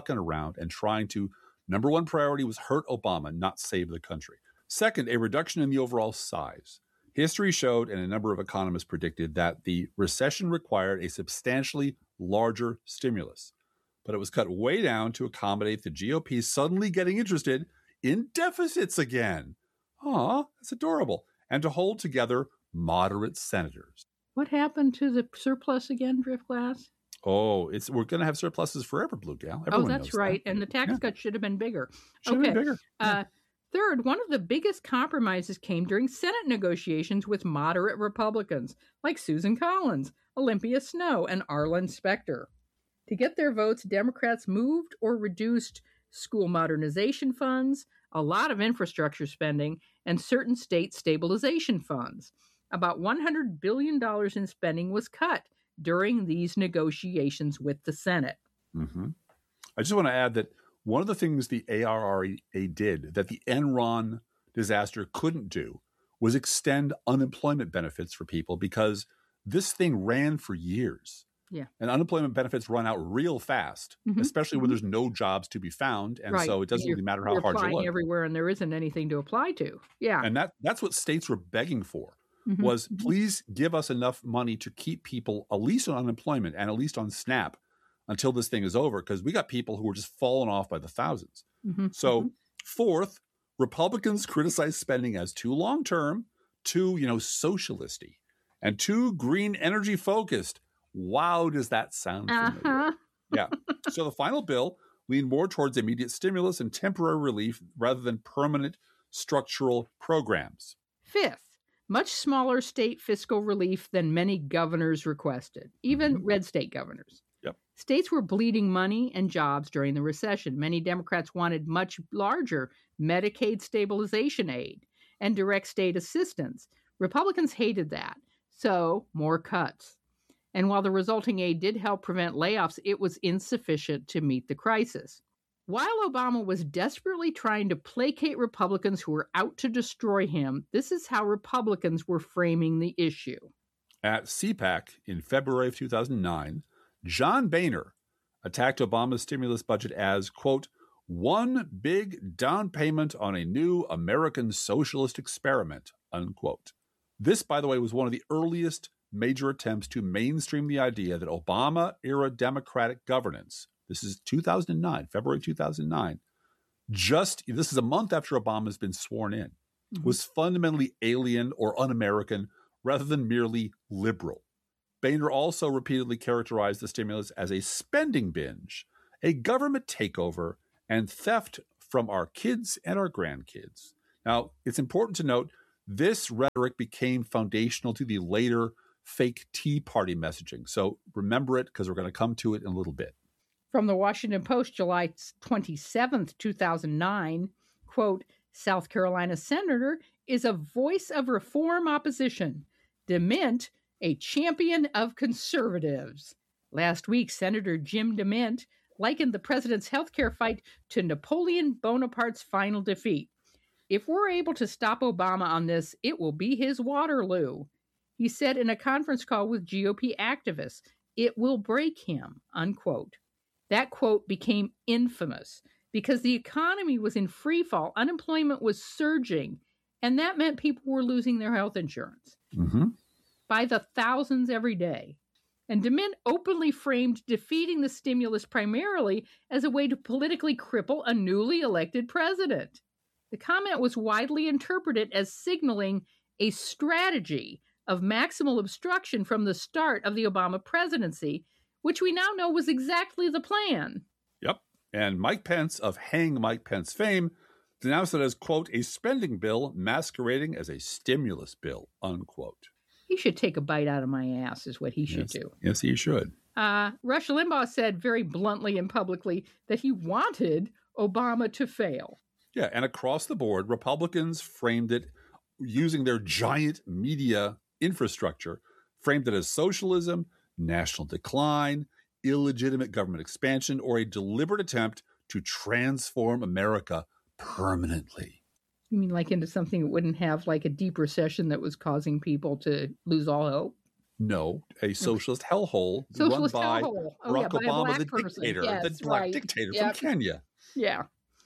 [SPEAKER 3] and trying to, number one priority was hurt Obama, not save the country. Second, a reduction in the overall size. History showed, and a number of economists predicted, that the recession required a substantially larger stimulus. But it was cut way down to accommodate the GOP suddenly getting interested in deficits again. Aw, that's adorable. And to hold together moderate senators.
[SPEAKER 4] What happened to the surplus again, Driftglass?
[SPEAKER 3] Oh, we're going to have surpluses forever, Blue Gal.
[SPEAKER 4] Everyone that's right. That. And the tax cut should have been bigger.
[SPEAKER 3] Should have been bigger.
[SPEAKER 4] Third, one of the biggest compromises came during Senate negotiations with moderate Republicans like Susan Collins, Olympia Snowe, and Arlen Specter. To get their votes, Democrats moved or reduced school modernization funds, a lot of infrastructure spending, and certain state stabilization funds. About $100 billion in spending was cut during these negotiations with the Senate.
[SPEAKER 3] Mm-hmm. I just want to add that one of the things the ARRA did that the Enron disaster couldn't do was extend unemployment benefits for people, because this thing ran for years.
[SPEAKER 4] Yeah.
[SPEAKER 3] And unemployment benefits run out real fast, especially when there's no jobs to be found. And so it doesn't really matter how hard you look.
[SPEAKER 4] You're everywhere and there isn't anything to apply to. Yeah.
[SPEAKER 3] And that's what states were begging for, was please give us enough money to keep people at least on unemployment and at least on SNAP until this thing is over, because we got people who are just falling off by the thousands. So fourth, Republicans criticize spending as too long-term, too, socialist-y, and too green energy focused. Wow, does that sound familiar? Yeah. So the final bill leaned more towards immediate stimulus and temporary relief rather than permanent structural programs.
[SPEAKER 4] Fifth, much smaller state fiscal relief than many governors requested, even red state governors.
[SPEAKER 3] Yep.
[SPEAKER 4] States were bleeding money and jobs during the recession. Many Democrats wanted much larger Medicaid stabilization aid and direct state assistance. Republicans hated that, so more cuts. And while the resulting aid did help prevent layoffs, it was insufficient to meet the crisis. While Obama was desperately trying to placate Republicans who were out to destroy him, this is how Republicans were framing the issue.
[SPEAKER 3] At CPAC in February of 2009, John Boehner attacked Obama's stimulus budget as, quote, one big down payment on a new American socialist experiment, unquote. This, by the way, was one of the earliest major attempts to mainstream the idea that Obama-era Democratic governance, this is 2009, February 2009, this is a month after Obama's been sworn in, was fundamentally alien or un-American rather than merely liberal. Boehner also repeatedly characterized the stimulus as a spending binge, a government takeover, and theft from our kids and our grandkids. Now, it's important to note this rhetoric became foundational to the later fake Tea Party messaging. So remember it, because we're going to come to it in a little bit.
[SPEAKER 4] From the Washington Post, July 27th, 2009, quote, South Carolina senator is a voice of reform opposition. DeMint, a champion of conservatives. Last week, Senator Jim DeMint likened the president's healthcare fight to Napoleon Bonaparte's final defeat. If we're able to stop Obama on this, it will be his Waterloo. He said in a conference call with GOP activists, it will break him, unquote. That quote became infamous because the economy was in free fall, unemployment was surging, and that meant people were losing their health insurance by the thousands every day. And DeMint openly framed defeating the stimulus primarily as a way to politically cripple a newly elected president. The comment was widely interpreted as signaling a strategy of maximal obstruction from the start of the Obama presidency, which we now know was exactly the plan.
[SPEAKER 3] Yep. And Mike Pence of Hang Mike Pence fame denounced it as, quote, a spending bill masquerading as a stimulus bill, unquote.
[SPEAKER 4] He should take a bite out of my ass is what he should do.
[SPEAKER 3] Yes, he should.
[SPEAKER 4] Rush Limbaugh said very bluntly and publicly that he wanted Obama to fail.
[SPEAKER 3] Yeah, and across the board, Republicans framed it using their giant media infrastructure, framed it as socialism, national decline, illegitimate government expansion, or a deliberate attempt to transform America permanently.
[SPEAKER 4] You mean like into something that wouldn't have like a deep recession that was causing people to lose all hope?
[SPEAKER 3] No, a socialist hellhole
[SPEAKER 4] Socialist
[SPEAKER 3] run by
[SPEAKER 4] hellhole.
[SPEAKER 3] Barack
[SPEAKER 4] by a
[SPEAKER 3] Obama,
[SPEAKER 4] black
[SPEAKER 3] the
[SPEAKER 4] person.
[SPEAKER 3] dictator,
[SPEAKER 4] Yes,
[SPEAKER 3] the black
[SPEAKER 4] right.
[SPEAKER 3] dictator
[SPEAKER 4] Yep.
[SPEAKER 3] from Kenya.
[SPEAKER 4] Yeah.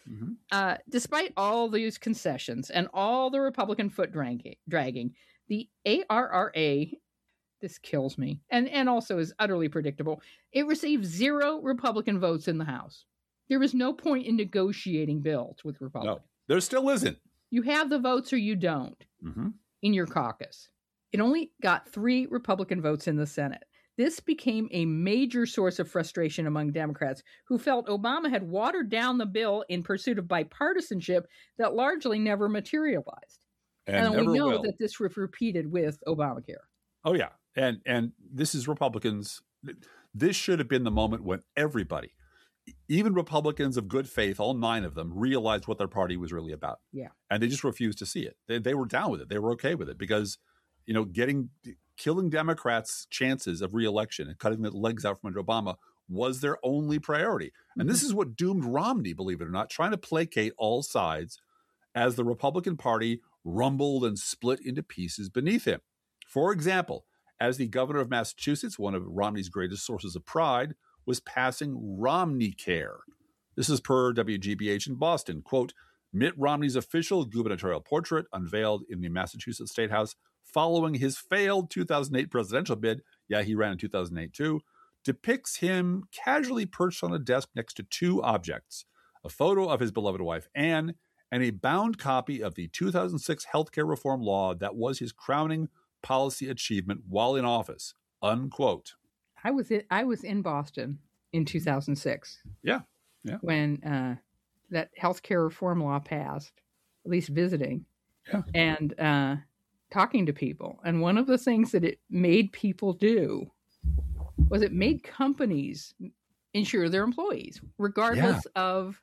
[SPEAKER 4] Despite all these concessions and all the Republican foot dragging, the ARRA, this kills me, and also is utterly predictable, it received 0 Republican votes in the House. There was no point in negotiating bills with Republicans.
[SPEAKER 3] No, there still isn't.
[SPEAKER 4] You have the votes or you don't in your caucus. It only got 3 Republican votes in the Senate. This became a major source of frustration among Democrats who felt Obama had watered down the bill in pursuit of bipartisanship that largely never materialized. And we know that this was repeated with Obamacare.
[SPEAKER 3] Oh, yeah. And this is Republicans. This should have been the moment when everybody, even Republicans of good faith, all 9 of them, realized what their party was really about.
[SPEAKER 4] Yeah.
[SPEAKER 3] And they just refused to see it. They were down with it. They were okay with it because, you know, killing Democrats' chances of reelection and cutting the legs out from under Obama was their only priority. And this is what doomed Romney, believe it or not, trying to placate all sides as the Republican Party rumbled and split into pieces beneath him. For example, as the governor of Massachusetts, one of Romney's greatest sources of pride, was passing Romney Care. This is per WGBH in Boston. Quote, Mitt Romney's official gubernatorial portrait unveiled in the Massachusetts State House following his failed 2008 presidential bid, yeah, he ran in 2008 too, depicts him casually perched on a desk next to 2 objects, a photo of his beloved wife, Anne, and a bound copy of the 2006 healthcare reform law that was his crowning policy achievement while in office, unquote.
[SPEAKER 4] I was in Boston in 2006.
[SPEAKER 3] Yeah.
[SPEAKER 4] When that healthcare reform law passed, at least visiting, and talking to people. And one of the things that it made people do was it made companies insure their employees, regardless of,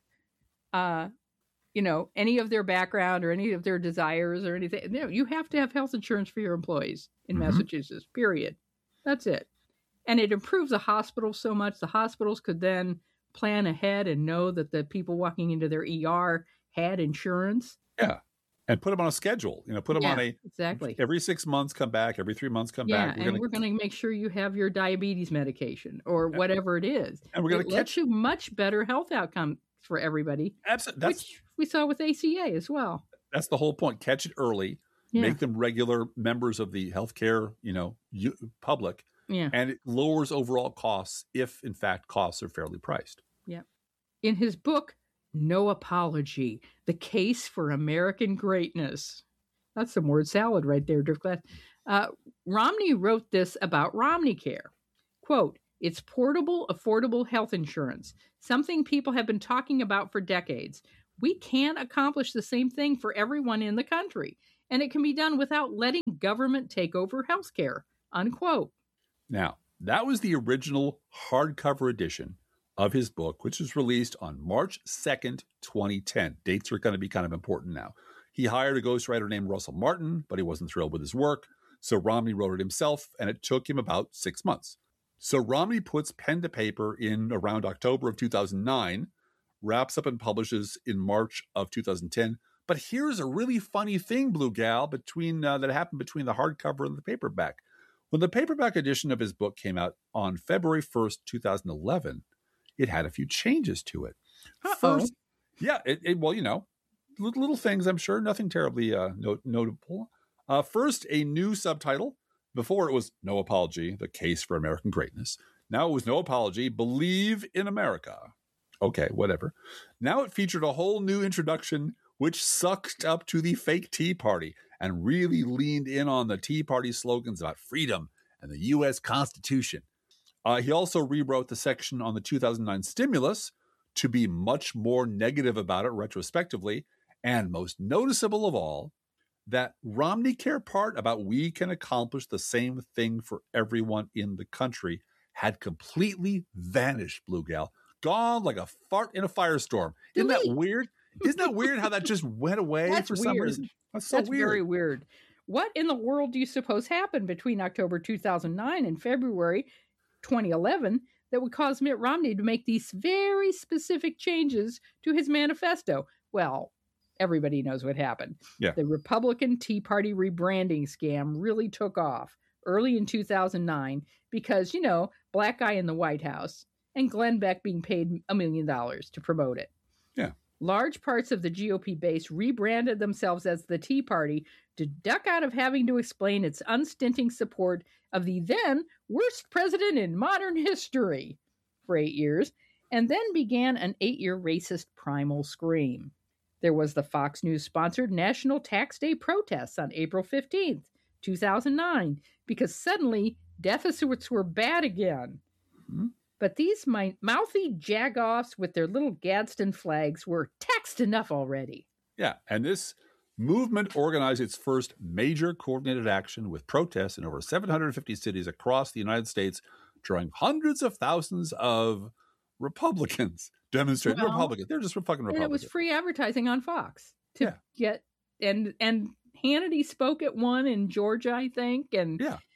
[SPEAKER 4] any of their background or any of their desires or anything. No, you have to have health insurance for your employees in Massachusetts, period. That's it. And it improved the hospitals so much. The hospitals could then plan ahead and know that the people walking into their ER had insurance.
[SPEAKER 3] Yeah. And put them on a schedule, put them on
[SPEAKER 4] exactly.
[SPEAKER 3] Every 6 months, come back, every 3 months, come back.
[SPEAKER 4] We're going to make sure you have your diabetes medication or whatever it is.
[SPEAKER 3] And we're going to
[SPEAKER 4] let you much better health outcomes for everybody.
[SPEAKER 3] Absolutely.
[SPEAKER 4] Which we saw with ACA as well.
[SPEAKER 3] That's the whole point. Catch it early, make them regular members of the healthcare, public.
[SPEAKER 4] Yeah.
[SPEAKER 3] And it lowers overall costs if, in fact, costs are fairly priced.
[SPEAKER 4] Yeah. In his book, No Apology, The Case for American Greatness. That's some word salad right there, Driftglass. Romney wrote this about RomneyCare. Quote, "It's portable, affordable health insurance, something people have been talking about for decades. We can accomplish the same thing for everyone in the country, and it can be done without letting government take over healthcare," unquote.
[SPEAKER 3] Now, that was the original hardcover edition of his book, which was released on March 2nd, 2010. Dates are going to be kind of important now. He hired a ghostwriter named Russell Martin, but he wasn't thrilled with his work. So Romney wrote it himself, and it took him about 6 months. So Romney puts pen to paper in around October of 2009, wraps up and publishes in March of 2010. But here's a really funny thing, Blue Gal, that happened between the hardcover and the paperback. When the paperback edition of his book came out on February 1st, 2011, it had a few changes to it. First, little things, I'm sure, nothing terribly notable. First, a new subtitle. Before it was No Apology, The Case for American Greatness. Now it was No Apology, Believe in America. Okay, whatever. Now it featured a whole new introduction which sucked up to the fake Tea Party and really leaned in on the Tea Party slogans about freedom and the U.S. Constitution. He also rewrote the section on the 2009 stimulus to be much more negative about it retrospectively, and most noticeable of all, that RomneyCare part about we can accomplish the same thing for everyone in the country had completely vanished, Blue Gal. Gone like a fart in a firestorm. Isn't that weird? Isn't that weird how that just went away for some reason? That's so weird.
[SPEAKER 4] Very weird. What in the world do you suppose happened between October 2009 and February 2011 that would cause Mitt Romney to make these very specific changes to his manifesto? Well, everybody knows what happened.
[SPEAKER 3] Yeah.
[SPEAKER 4] The Republican Tea Party rebranding scam really took off early in 2009 because, black guy in the White House and Glenn Beck being paid $1 million to promote it.
[SPEAKER 3] Yeah.
[SPEAKER 4] Large parts of the GOP base rebranded themselves as the Tea Party to duck out of having to explain its unstinting support of the then worst president in modern history for 8 years, and then began an 8-year racist primal scream. There was the Fox News-sponsored National Tax Day protests on April 15th, 2009, because suddenly deficits were bad again. Mm-hmm. But these mouthy jagoffs with their little Gadsden flags were taxed enough already.
[SPEAKER 3] Yeah, and this movement organized its first major coordinated action with protests in over 750 cities across the United States, drawing hundreds of thousands of Republicans demonstrating. Republicans. They're just fucking Republicans.
[SPEAKER 4] And it was free advertising on Fox to get, and Hannity spoke at one in Georgia, I think. And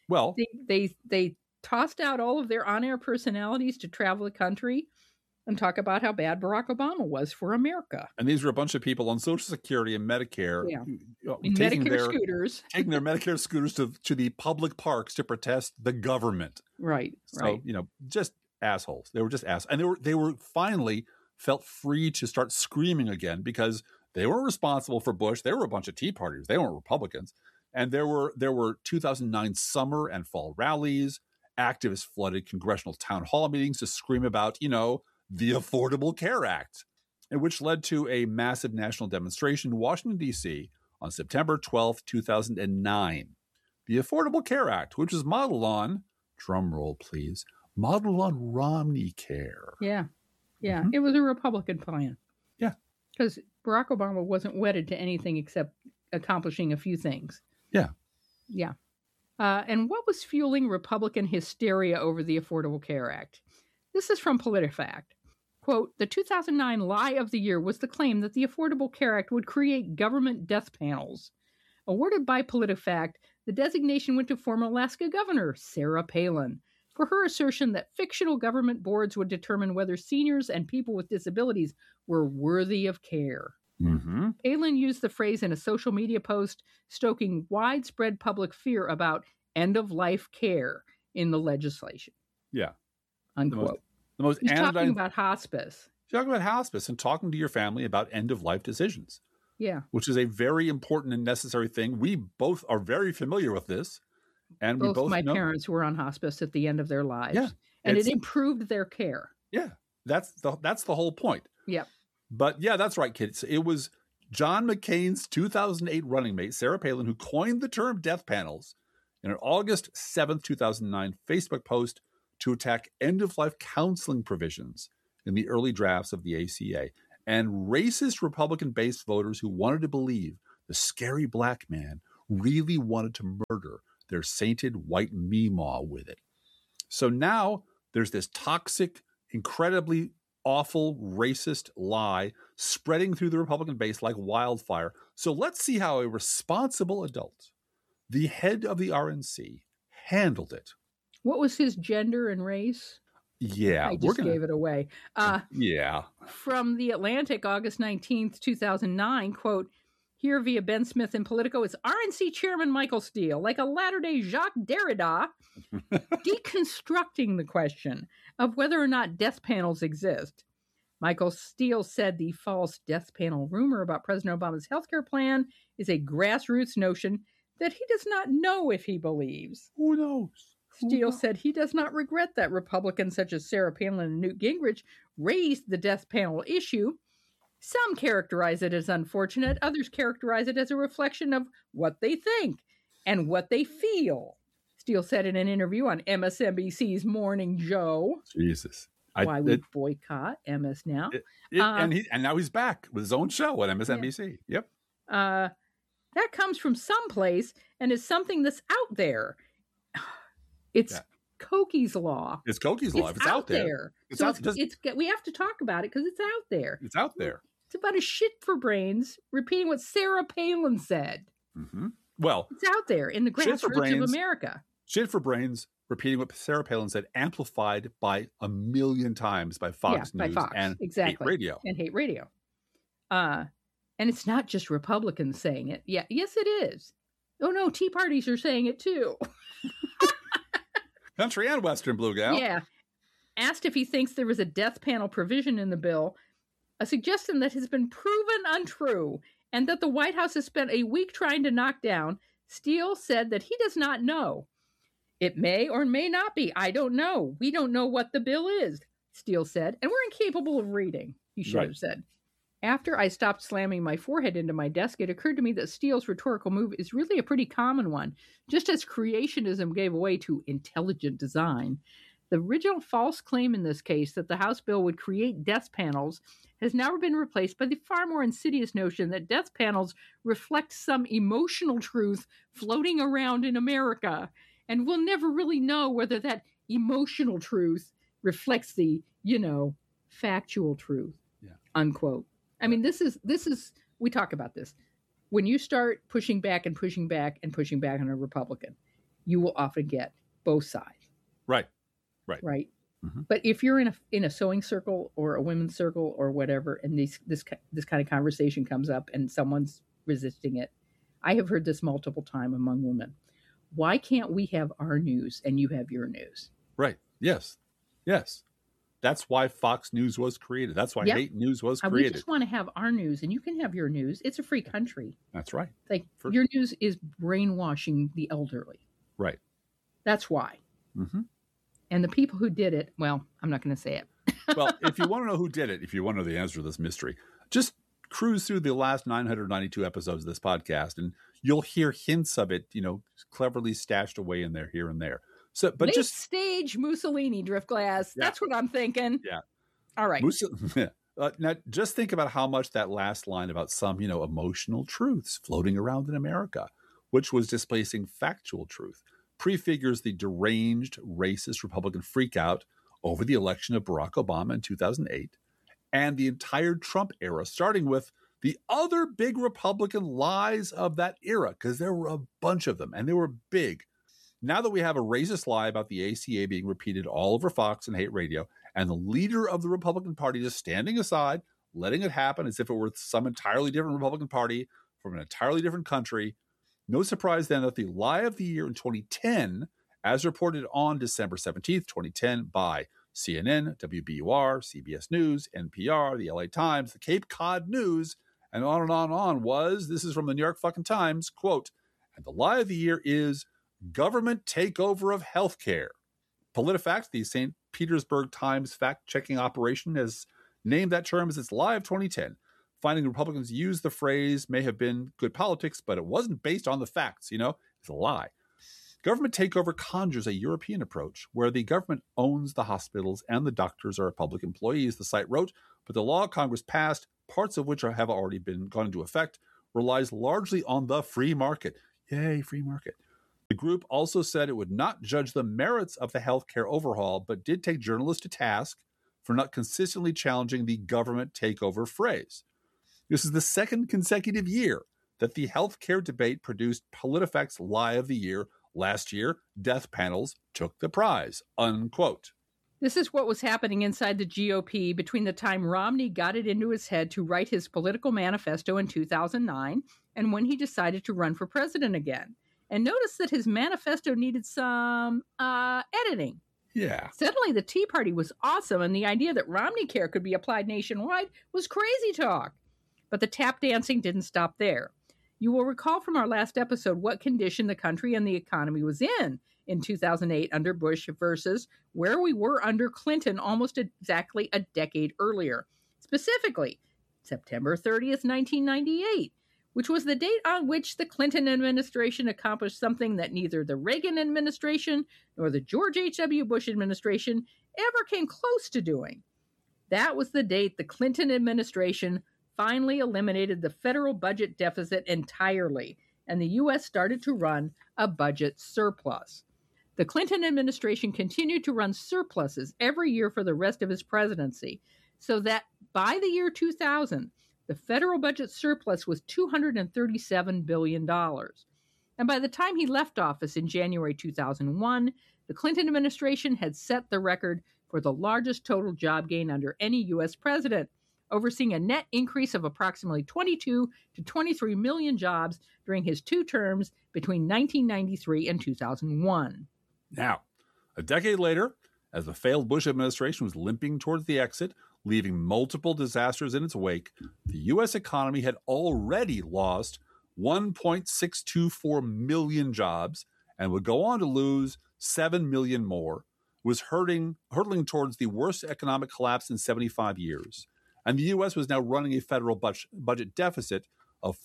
[SPEAKER 4] they tossed out all of their on-air personalities to travel the country and talk about how bad Barack Obama was for America.
[SPEAKER 3] And these were a bunch of people on Social Security and Medicare,
[SPEAKER 4] taking their
[SPEAKER 3] Medicare scooters to the public parks to protest the government.
[SPEAKER 4] Right.
[SPEAKER 3] So, just assholes. They were just assholes. And they were finally felt free to start screaming again because they weren't responsible for Bush. They were a bunch of Tea Partiers. They weren't Republicans. And there were 2009 summer and fall rallies. Activists flooded congressional town hall meetings to scream about, the Affordable Care Act, and which led to a massive national demonstration in Washington, D.C. on September 12th, 2009. The Affordable Care Act, which was modeled on, drum roll please, modeled on RomneyCare.
[SPEAKER 4] Yeah. Mm-hmm. It was a Republican plan.
[SPEAKER 3] Yeah.
[SPEAKER 4] Because Barack Obama wasn't wedded to anything except accomplishing a few things.
[SPEAKER 3] Yeah.
[SPEAKER 4] Yeah. And what was fueling Republican hysteria over the Affordable Care Act? This is from PolitiFact. Quote, the 2009 lie of the year was the claim that the Affordable Care Act would create government death panels. Awarded by PolitiFact, the designation went to former Alaska Governor Sarah Palin for her assertion that fictional government boards would determine whether seniors and people with disabilities were worthy of care.
[SPEAKER 3] Mm-hmm.
[SPEAKER 4] Palin used the phrase in a social media post, stoking widespread public fear about end-of-life care in the legislation.
[SPEAKER 3] Yeah.
[SPEAKER 4] Unquote.
[SPEAKER 3] The most
[SPEAKER 4] He's talking about hospice.
[SPEAKER 3] He's talking about hospice and talking to your family about end-of-life decisions.
[SPEAKER 4] Yeah.
[SPEAKER 3] Which is a very important and necessary thing. We both are very familiar with this. And
[SPEAKER 4] both
[SPEAKER 3] we both
[SPEAKER 4] my
[SPEAKER 3] know.
[SPEAKER 4] parents were on hospice at the end of their lives.
[SPEAKER 3] Yeah.
[SPEAKER 4] And it improved their care.
[SPEAKER 3] Yeah. That's the whole point.
[SPEAKER 4] Yep.
[SPEAKER 3] But yeah, that's right, kids. It was John McCain's 2008 running mate, Sarah Palin, who coined the term death panels in an August 7th, 2009 Facebook post to attack end-of-life counseling provisions in the early drafts of the ACA and racist Republican-based voters who wanted to believe the scary black man really wanted to murder their sainted white meemaw with it. So now there's this toxic, incredibly awful, racist lie spreading through the Republican base like wildfire. So let's see how a responsible adult, the head of the RNC, handled it.
[SPEAKER 4] What was his gender and race?
[SPEAKER 3] Yeah.
[SPEAKER 4] I just gave it away.
[SPEAKER 3] Yeah.
[SPEAKER 4] From The Atlantic, August 19th, 2009, quote, here via Ben Smith in Politico is RNC Chairman Michael Steele, like a latter-day Jacques Derrida, deconstructing the question of whether or not death panels exist. Michael Steele said the false death panel rumor about President Obama's healthcare plan is a grassroots notion that he does not know if he believes.
[SPEAKER 3] Who knows?
[SPEAKER 4] Steele said he does not regret that Republicans such as Sarah Palin and Newt Gingrich raised the death panel issue. Some characterize it as unfortunate. Others characterize it as a reflection of what they think and what they feel. Steele said in an interview on MSNBC's Morning Joe.
[SPEAKER 3] Jesus.
[SPEAKER 4] Why we boycott MS now.
[SPEAKER 3] And now he's back with his own show on MSNBC.
[SPEAKER 4] Yeah.
[SPEAKER 3] Yep.
[SPEAKER 4] That comes from someplace and is something that's out there. It's Coki's law.
[SPEAKER 3] It's Coki's law. If it's out there.
[SPEAKER 4] We have to talk about it because it's out there.
[SPEAKER 3] It's out there.
[SPEAKER 4] It's about a shit for brains repeating what Sarah Palin said.
[SPEAKER 3] Mm-hmm. Well,
[SPEAKER 4] it's out there in the grassroots of America.
[SPEAKER 3] Shit for brains repeating what Sarah Palin said, amplified by 1 million times by Fox News and Hate Radio.
[SPEAKER 4] And Hate Radio. And it's not just Republicans saying it. Yeah, yes, it is. Oh, no, Tea Parties are saying it too.
[SPEAKER 3] Country and Western Blue Gal.
[SPEAKER 4] Yeah. Asked if he thinks there was a death panel provision in the bill, a suggestion that has been proven untrue and that the White House has spent a week trying to knock down, Steele said that he does not know. It may or may not be. I don't know. We don't know what the bill is, Steele said, and we're incapable of reading, he should have said. After I stopped slamming my forehead into my desk, it occurred to me that Steele's rhetorical move is really a pretty common one. Just as creationism gave way to intelligent design, the original false claim in this case that the House bill would create death panels has now been replaced by the far more insidious notion that death panels reflect some emotional truth floating around in America, and we'll never really know whether that emotional truth reflects the, factual truth, unquote. I mean, this is, we talk about this. When you start pushing back and pushing back and pushing back on a Republican, you will often get both sides.
[SPEAKER 3] Right.
[SPEAKER 4] Mm-hmm. But if you're in a sewing circle or a women's circle or whatever, and this kind of conversation comes up and someone's resisting it, I have heard this multiple times among women. Why can't we have our news and you have your news?
[SPEAKER 3] Right. Yes. That's why Fox News was created. That's why Hate News was created.
[SPEAKER 4] We just want to have our news, and you can have your news. It's a free country.
[SPEAKER 3] That's right.
[SPEAKER 4] Your news is brainwashing the elderly.
[SPEAKER 3] Right.
[SPEAKER 4] That's why.
[SPEAKER 3] Mm-hmm.
[SPEAKER 4] And the people who did it, well, I'm not going to say it.
[SPEAKER 3] Well, if you want to know who did it, if you want to know the answer to this mystery, just cruise through the last 992 episodes of this podcast, and you'll hear hints of it, cleverly stashed away in there, here and there. So, but
[SPEAKER 4] late stage Mussolini, Driftglass. Yeah. That's what I'm thinking.
[SPEAKER 3] Yeah.
[SPEAKER 4] All right.
[SPEAKER 3] Now, just think about how much that last line about some, emotional truths floating around in America, which was displacing factual truth, prefigures the deranged, racist Republican freakout over the election of Barack Obama in 2008 and the entire Trump era, starting with the other big Republican lies of that era, because there were a bunch of them, and they were big. Now that we have a racist lie about the ACA being repeated all over Fox and Hate Radio, and the leader of the Republican Party just standing aside, letting it happen as if it were some entirely different Republican Party from an entirely different country, no surprise then that the lie of the year in 2010, as reported on December 17th, 2010 by CNN, WBUR, CBS News, NPR, the LA Times, the Cape Cod News, and on and on and on was, this is from the New York fucking Times, quote, and the lie of the year is government takeover of healthcare. PolitiFact, the St. Petersburg Times fact-checking operation, has named that term as its lie of 2010, finding Republicans use the phrase may have been good politics, but it wasn't based on the facts, it's a lie. Government takeover conjures a European approach where the government owns the hospitals and the doctors are public employees, the site wrote, but the law Congress passed, parts of which have already gone into effect, relies largely on the free market. Yay, free market. The group also said it would not judge the merits of the healthcare overhaul, but did take journalists to task for not consistently challenging the government takeover phrase. This is the second consecutive year that the healthcare debate produced PolitiFact's Lie of the Year. Last year, death panels took the prize, unquote.
[SPEAKER 4] This is what was happening inside the GOP between the time Romney got it into his head to write his political manifesto in 2009 and when he decided to run for president again. And notice that his manifesto needed some editing.
[SPEAKER 3] Yeah.
[SPEAKER 4] Suddenly, the Tea Party was awesome, and the idea that Romney Care could be applied nationwide was crazy talk. But the tap dancing didn't stop there. You will recall from our last episode what condition the country and the economy was in 2008 under Bush versus where we were under Clinton almost exactly a decade earlier. Specifically, September 30th, 1998, which was the date on which the Clinton administration accomplished something that neither the Reagan administration nor the George H.W. Bush administration ever came close to doing. That was the date the Clinton administration finally eliminated the federal budget deficit entirely, and the U.S. started to run a budget surplus. The Clinton administration continued to run surpluses every year for the rest of his presidency, so that by the year 2000, the federal budget surplus was $237 billion. And by the time he left office in January 2001, the Clinton administration had set the record for the largest total job gain under any U.S. president, overseeing a net increase of approximately 22 to 23 million jobs during his two terms between 1993 and 2001.
[SPEAKER 3] Now, a decade later, as the failed Bush administration was limping towards the exit, leaving multiple disasters in its wake, the U.S. economy had already lost 1.624 million jobs and would go on to lose 7 million more, was hurtling towards the worst economic collapse in 75 years. And the U.S. was now running a federal budget deficit of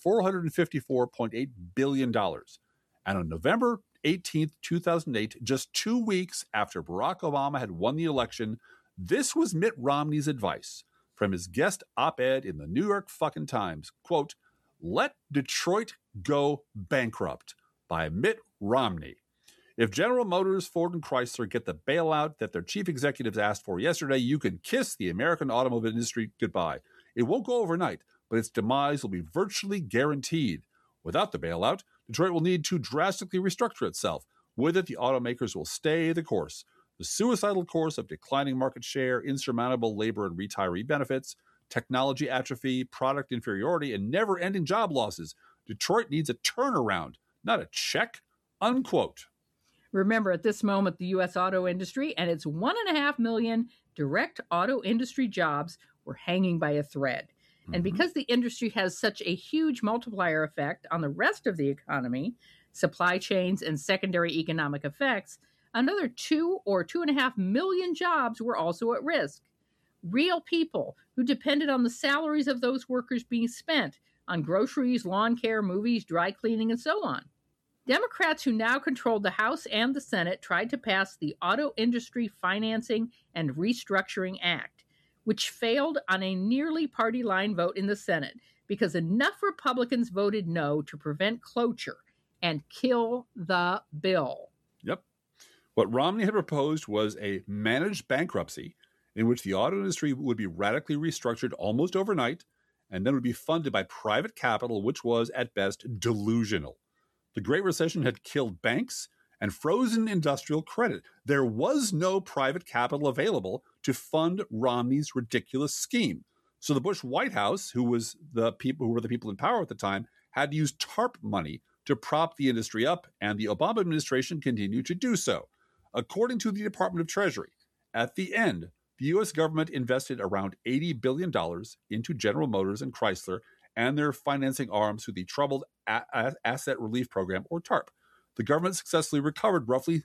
[SPEAKER 3] $454.8 billion. And on November 18th, 2008, just 2 weeks after Barack Obama had won the election, this was Mitt Romney's advice from his guest op-ed in the New York fucking Times. Quote, "Let Detroit go bankrupt," by Mitt Romney. If General Motors, Ford, and Chrysler get the bailout that their chief executives asked for yesterday, you can kiss the American automobile industry goodbye. It won't go overnight, but its demise will be virtually guaranteed. Without the bailout, Detroit will need to drastically restructure itself. With it, the automakers will stay the course. The suicidal course of declining market share, insurmountable labor and retiree benefits, technology atrophy, product inferiority, and never-ending job losses. Detroit needs a turnaround, not a check, unquote.
[SPEAKER 4] Remember, at this moment, the U.S. auto industry and its 1.5 million direct auto industry jobs were hanging by a thread. And because the industry has such a huge multiplier effect on the rest of the economy, supply chains, and secondary economic effects, another 2 or 2.5 million jobs were also at risk. Real people who depended on the salaries of those workers being spent on groceries, lawn care, movies, dry cleaning, and so on. Democrats who now controlled the House and the Senate tried to pass the Auto Industry Financing and Restructuring Act, which failed on a nearly party line vote in the Senate because enough Republicans voted no to prevent cloture and kill the bill.
[SPEAKER 3] Yep. What Romney had proposed was a managed bankruptcy in which the auto industry would be radically restructured almost overnight and then would be funded by private capital, which was at best delusional. The Great Recession had killed banks and frozen industrial credit. There was no private capital available to fund Romney's ridiculous scheme. So the Bush White House, who were the people in power at the time, had to use TARP money to prop the industry up, and the Obama administration continued to do so. According to the Department of Treasury, at the end, the U.S. government invested around $80 billion into General Motors and Chrysler and their financing arms through the Troubled Asset Relief Program, or TARP. The government successfully recovered roughly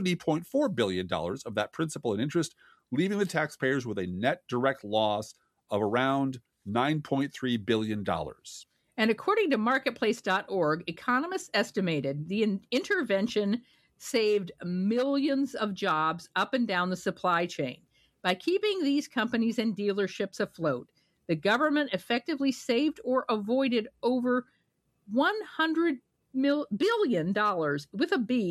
[SPEAKER 3] $70.4 billion of that principal and interest, leaving the taxpayers with a net direct loss of around $9.3 billion.
[SPEAKER 4] And according to marketplace.org, economists estimated the intervention saved millions of jobs up and down the supply chain. By keeping these companies and dealerships afloat, the government effectively saved or avoided over $100 billion with a B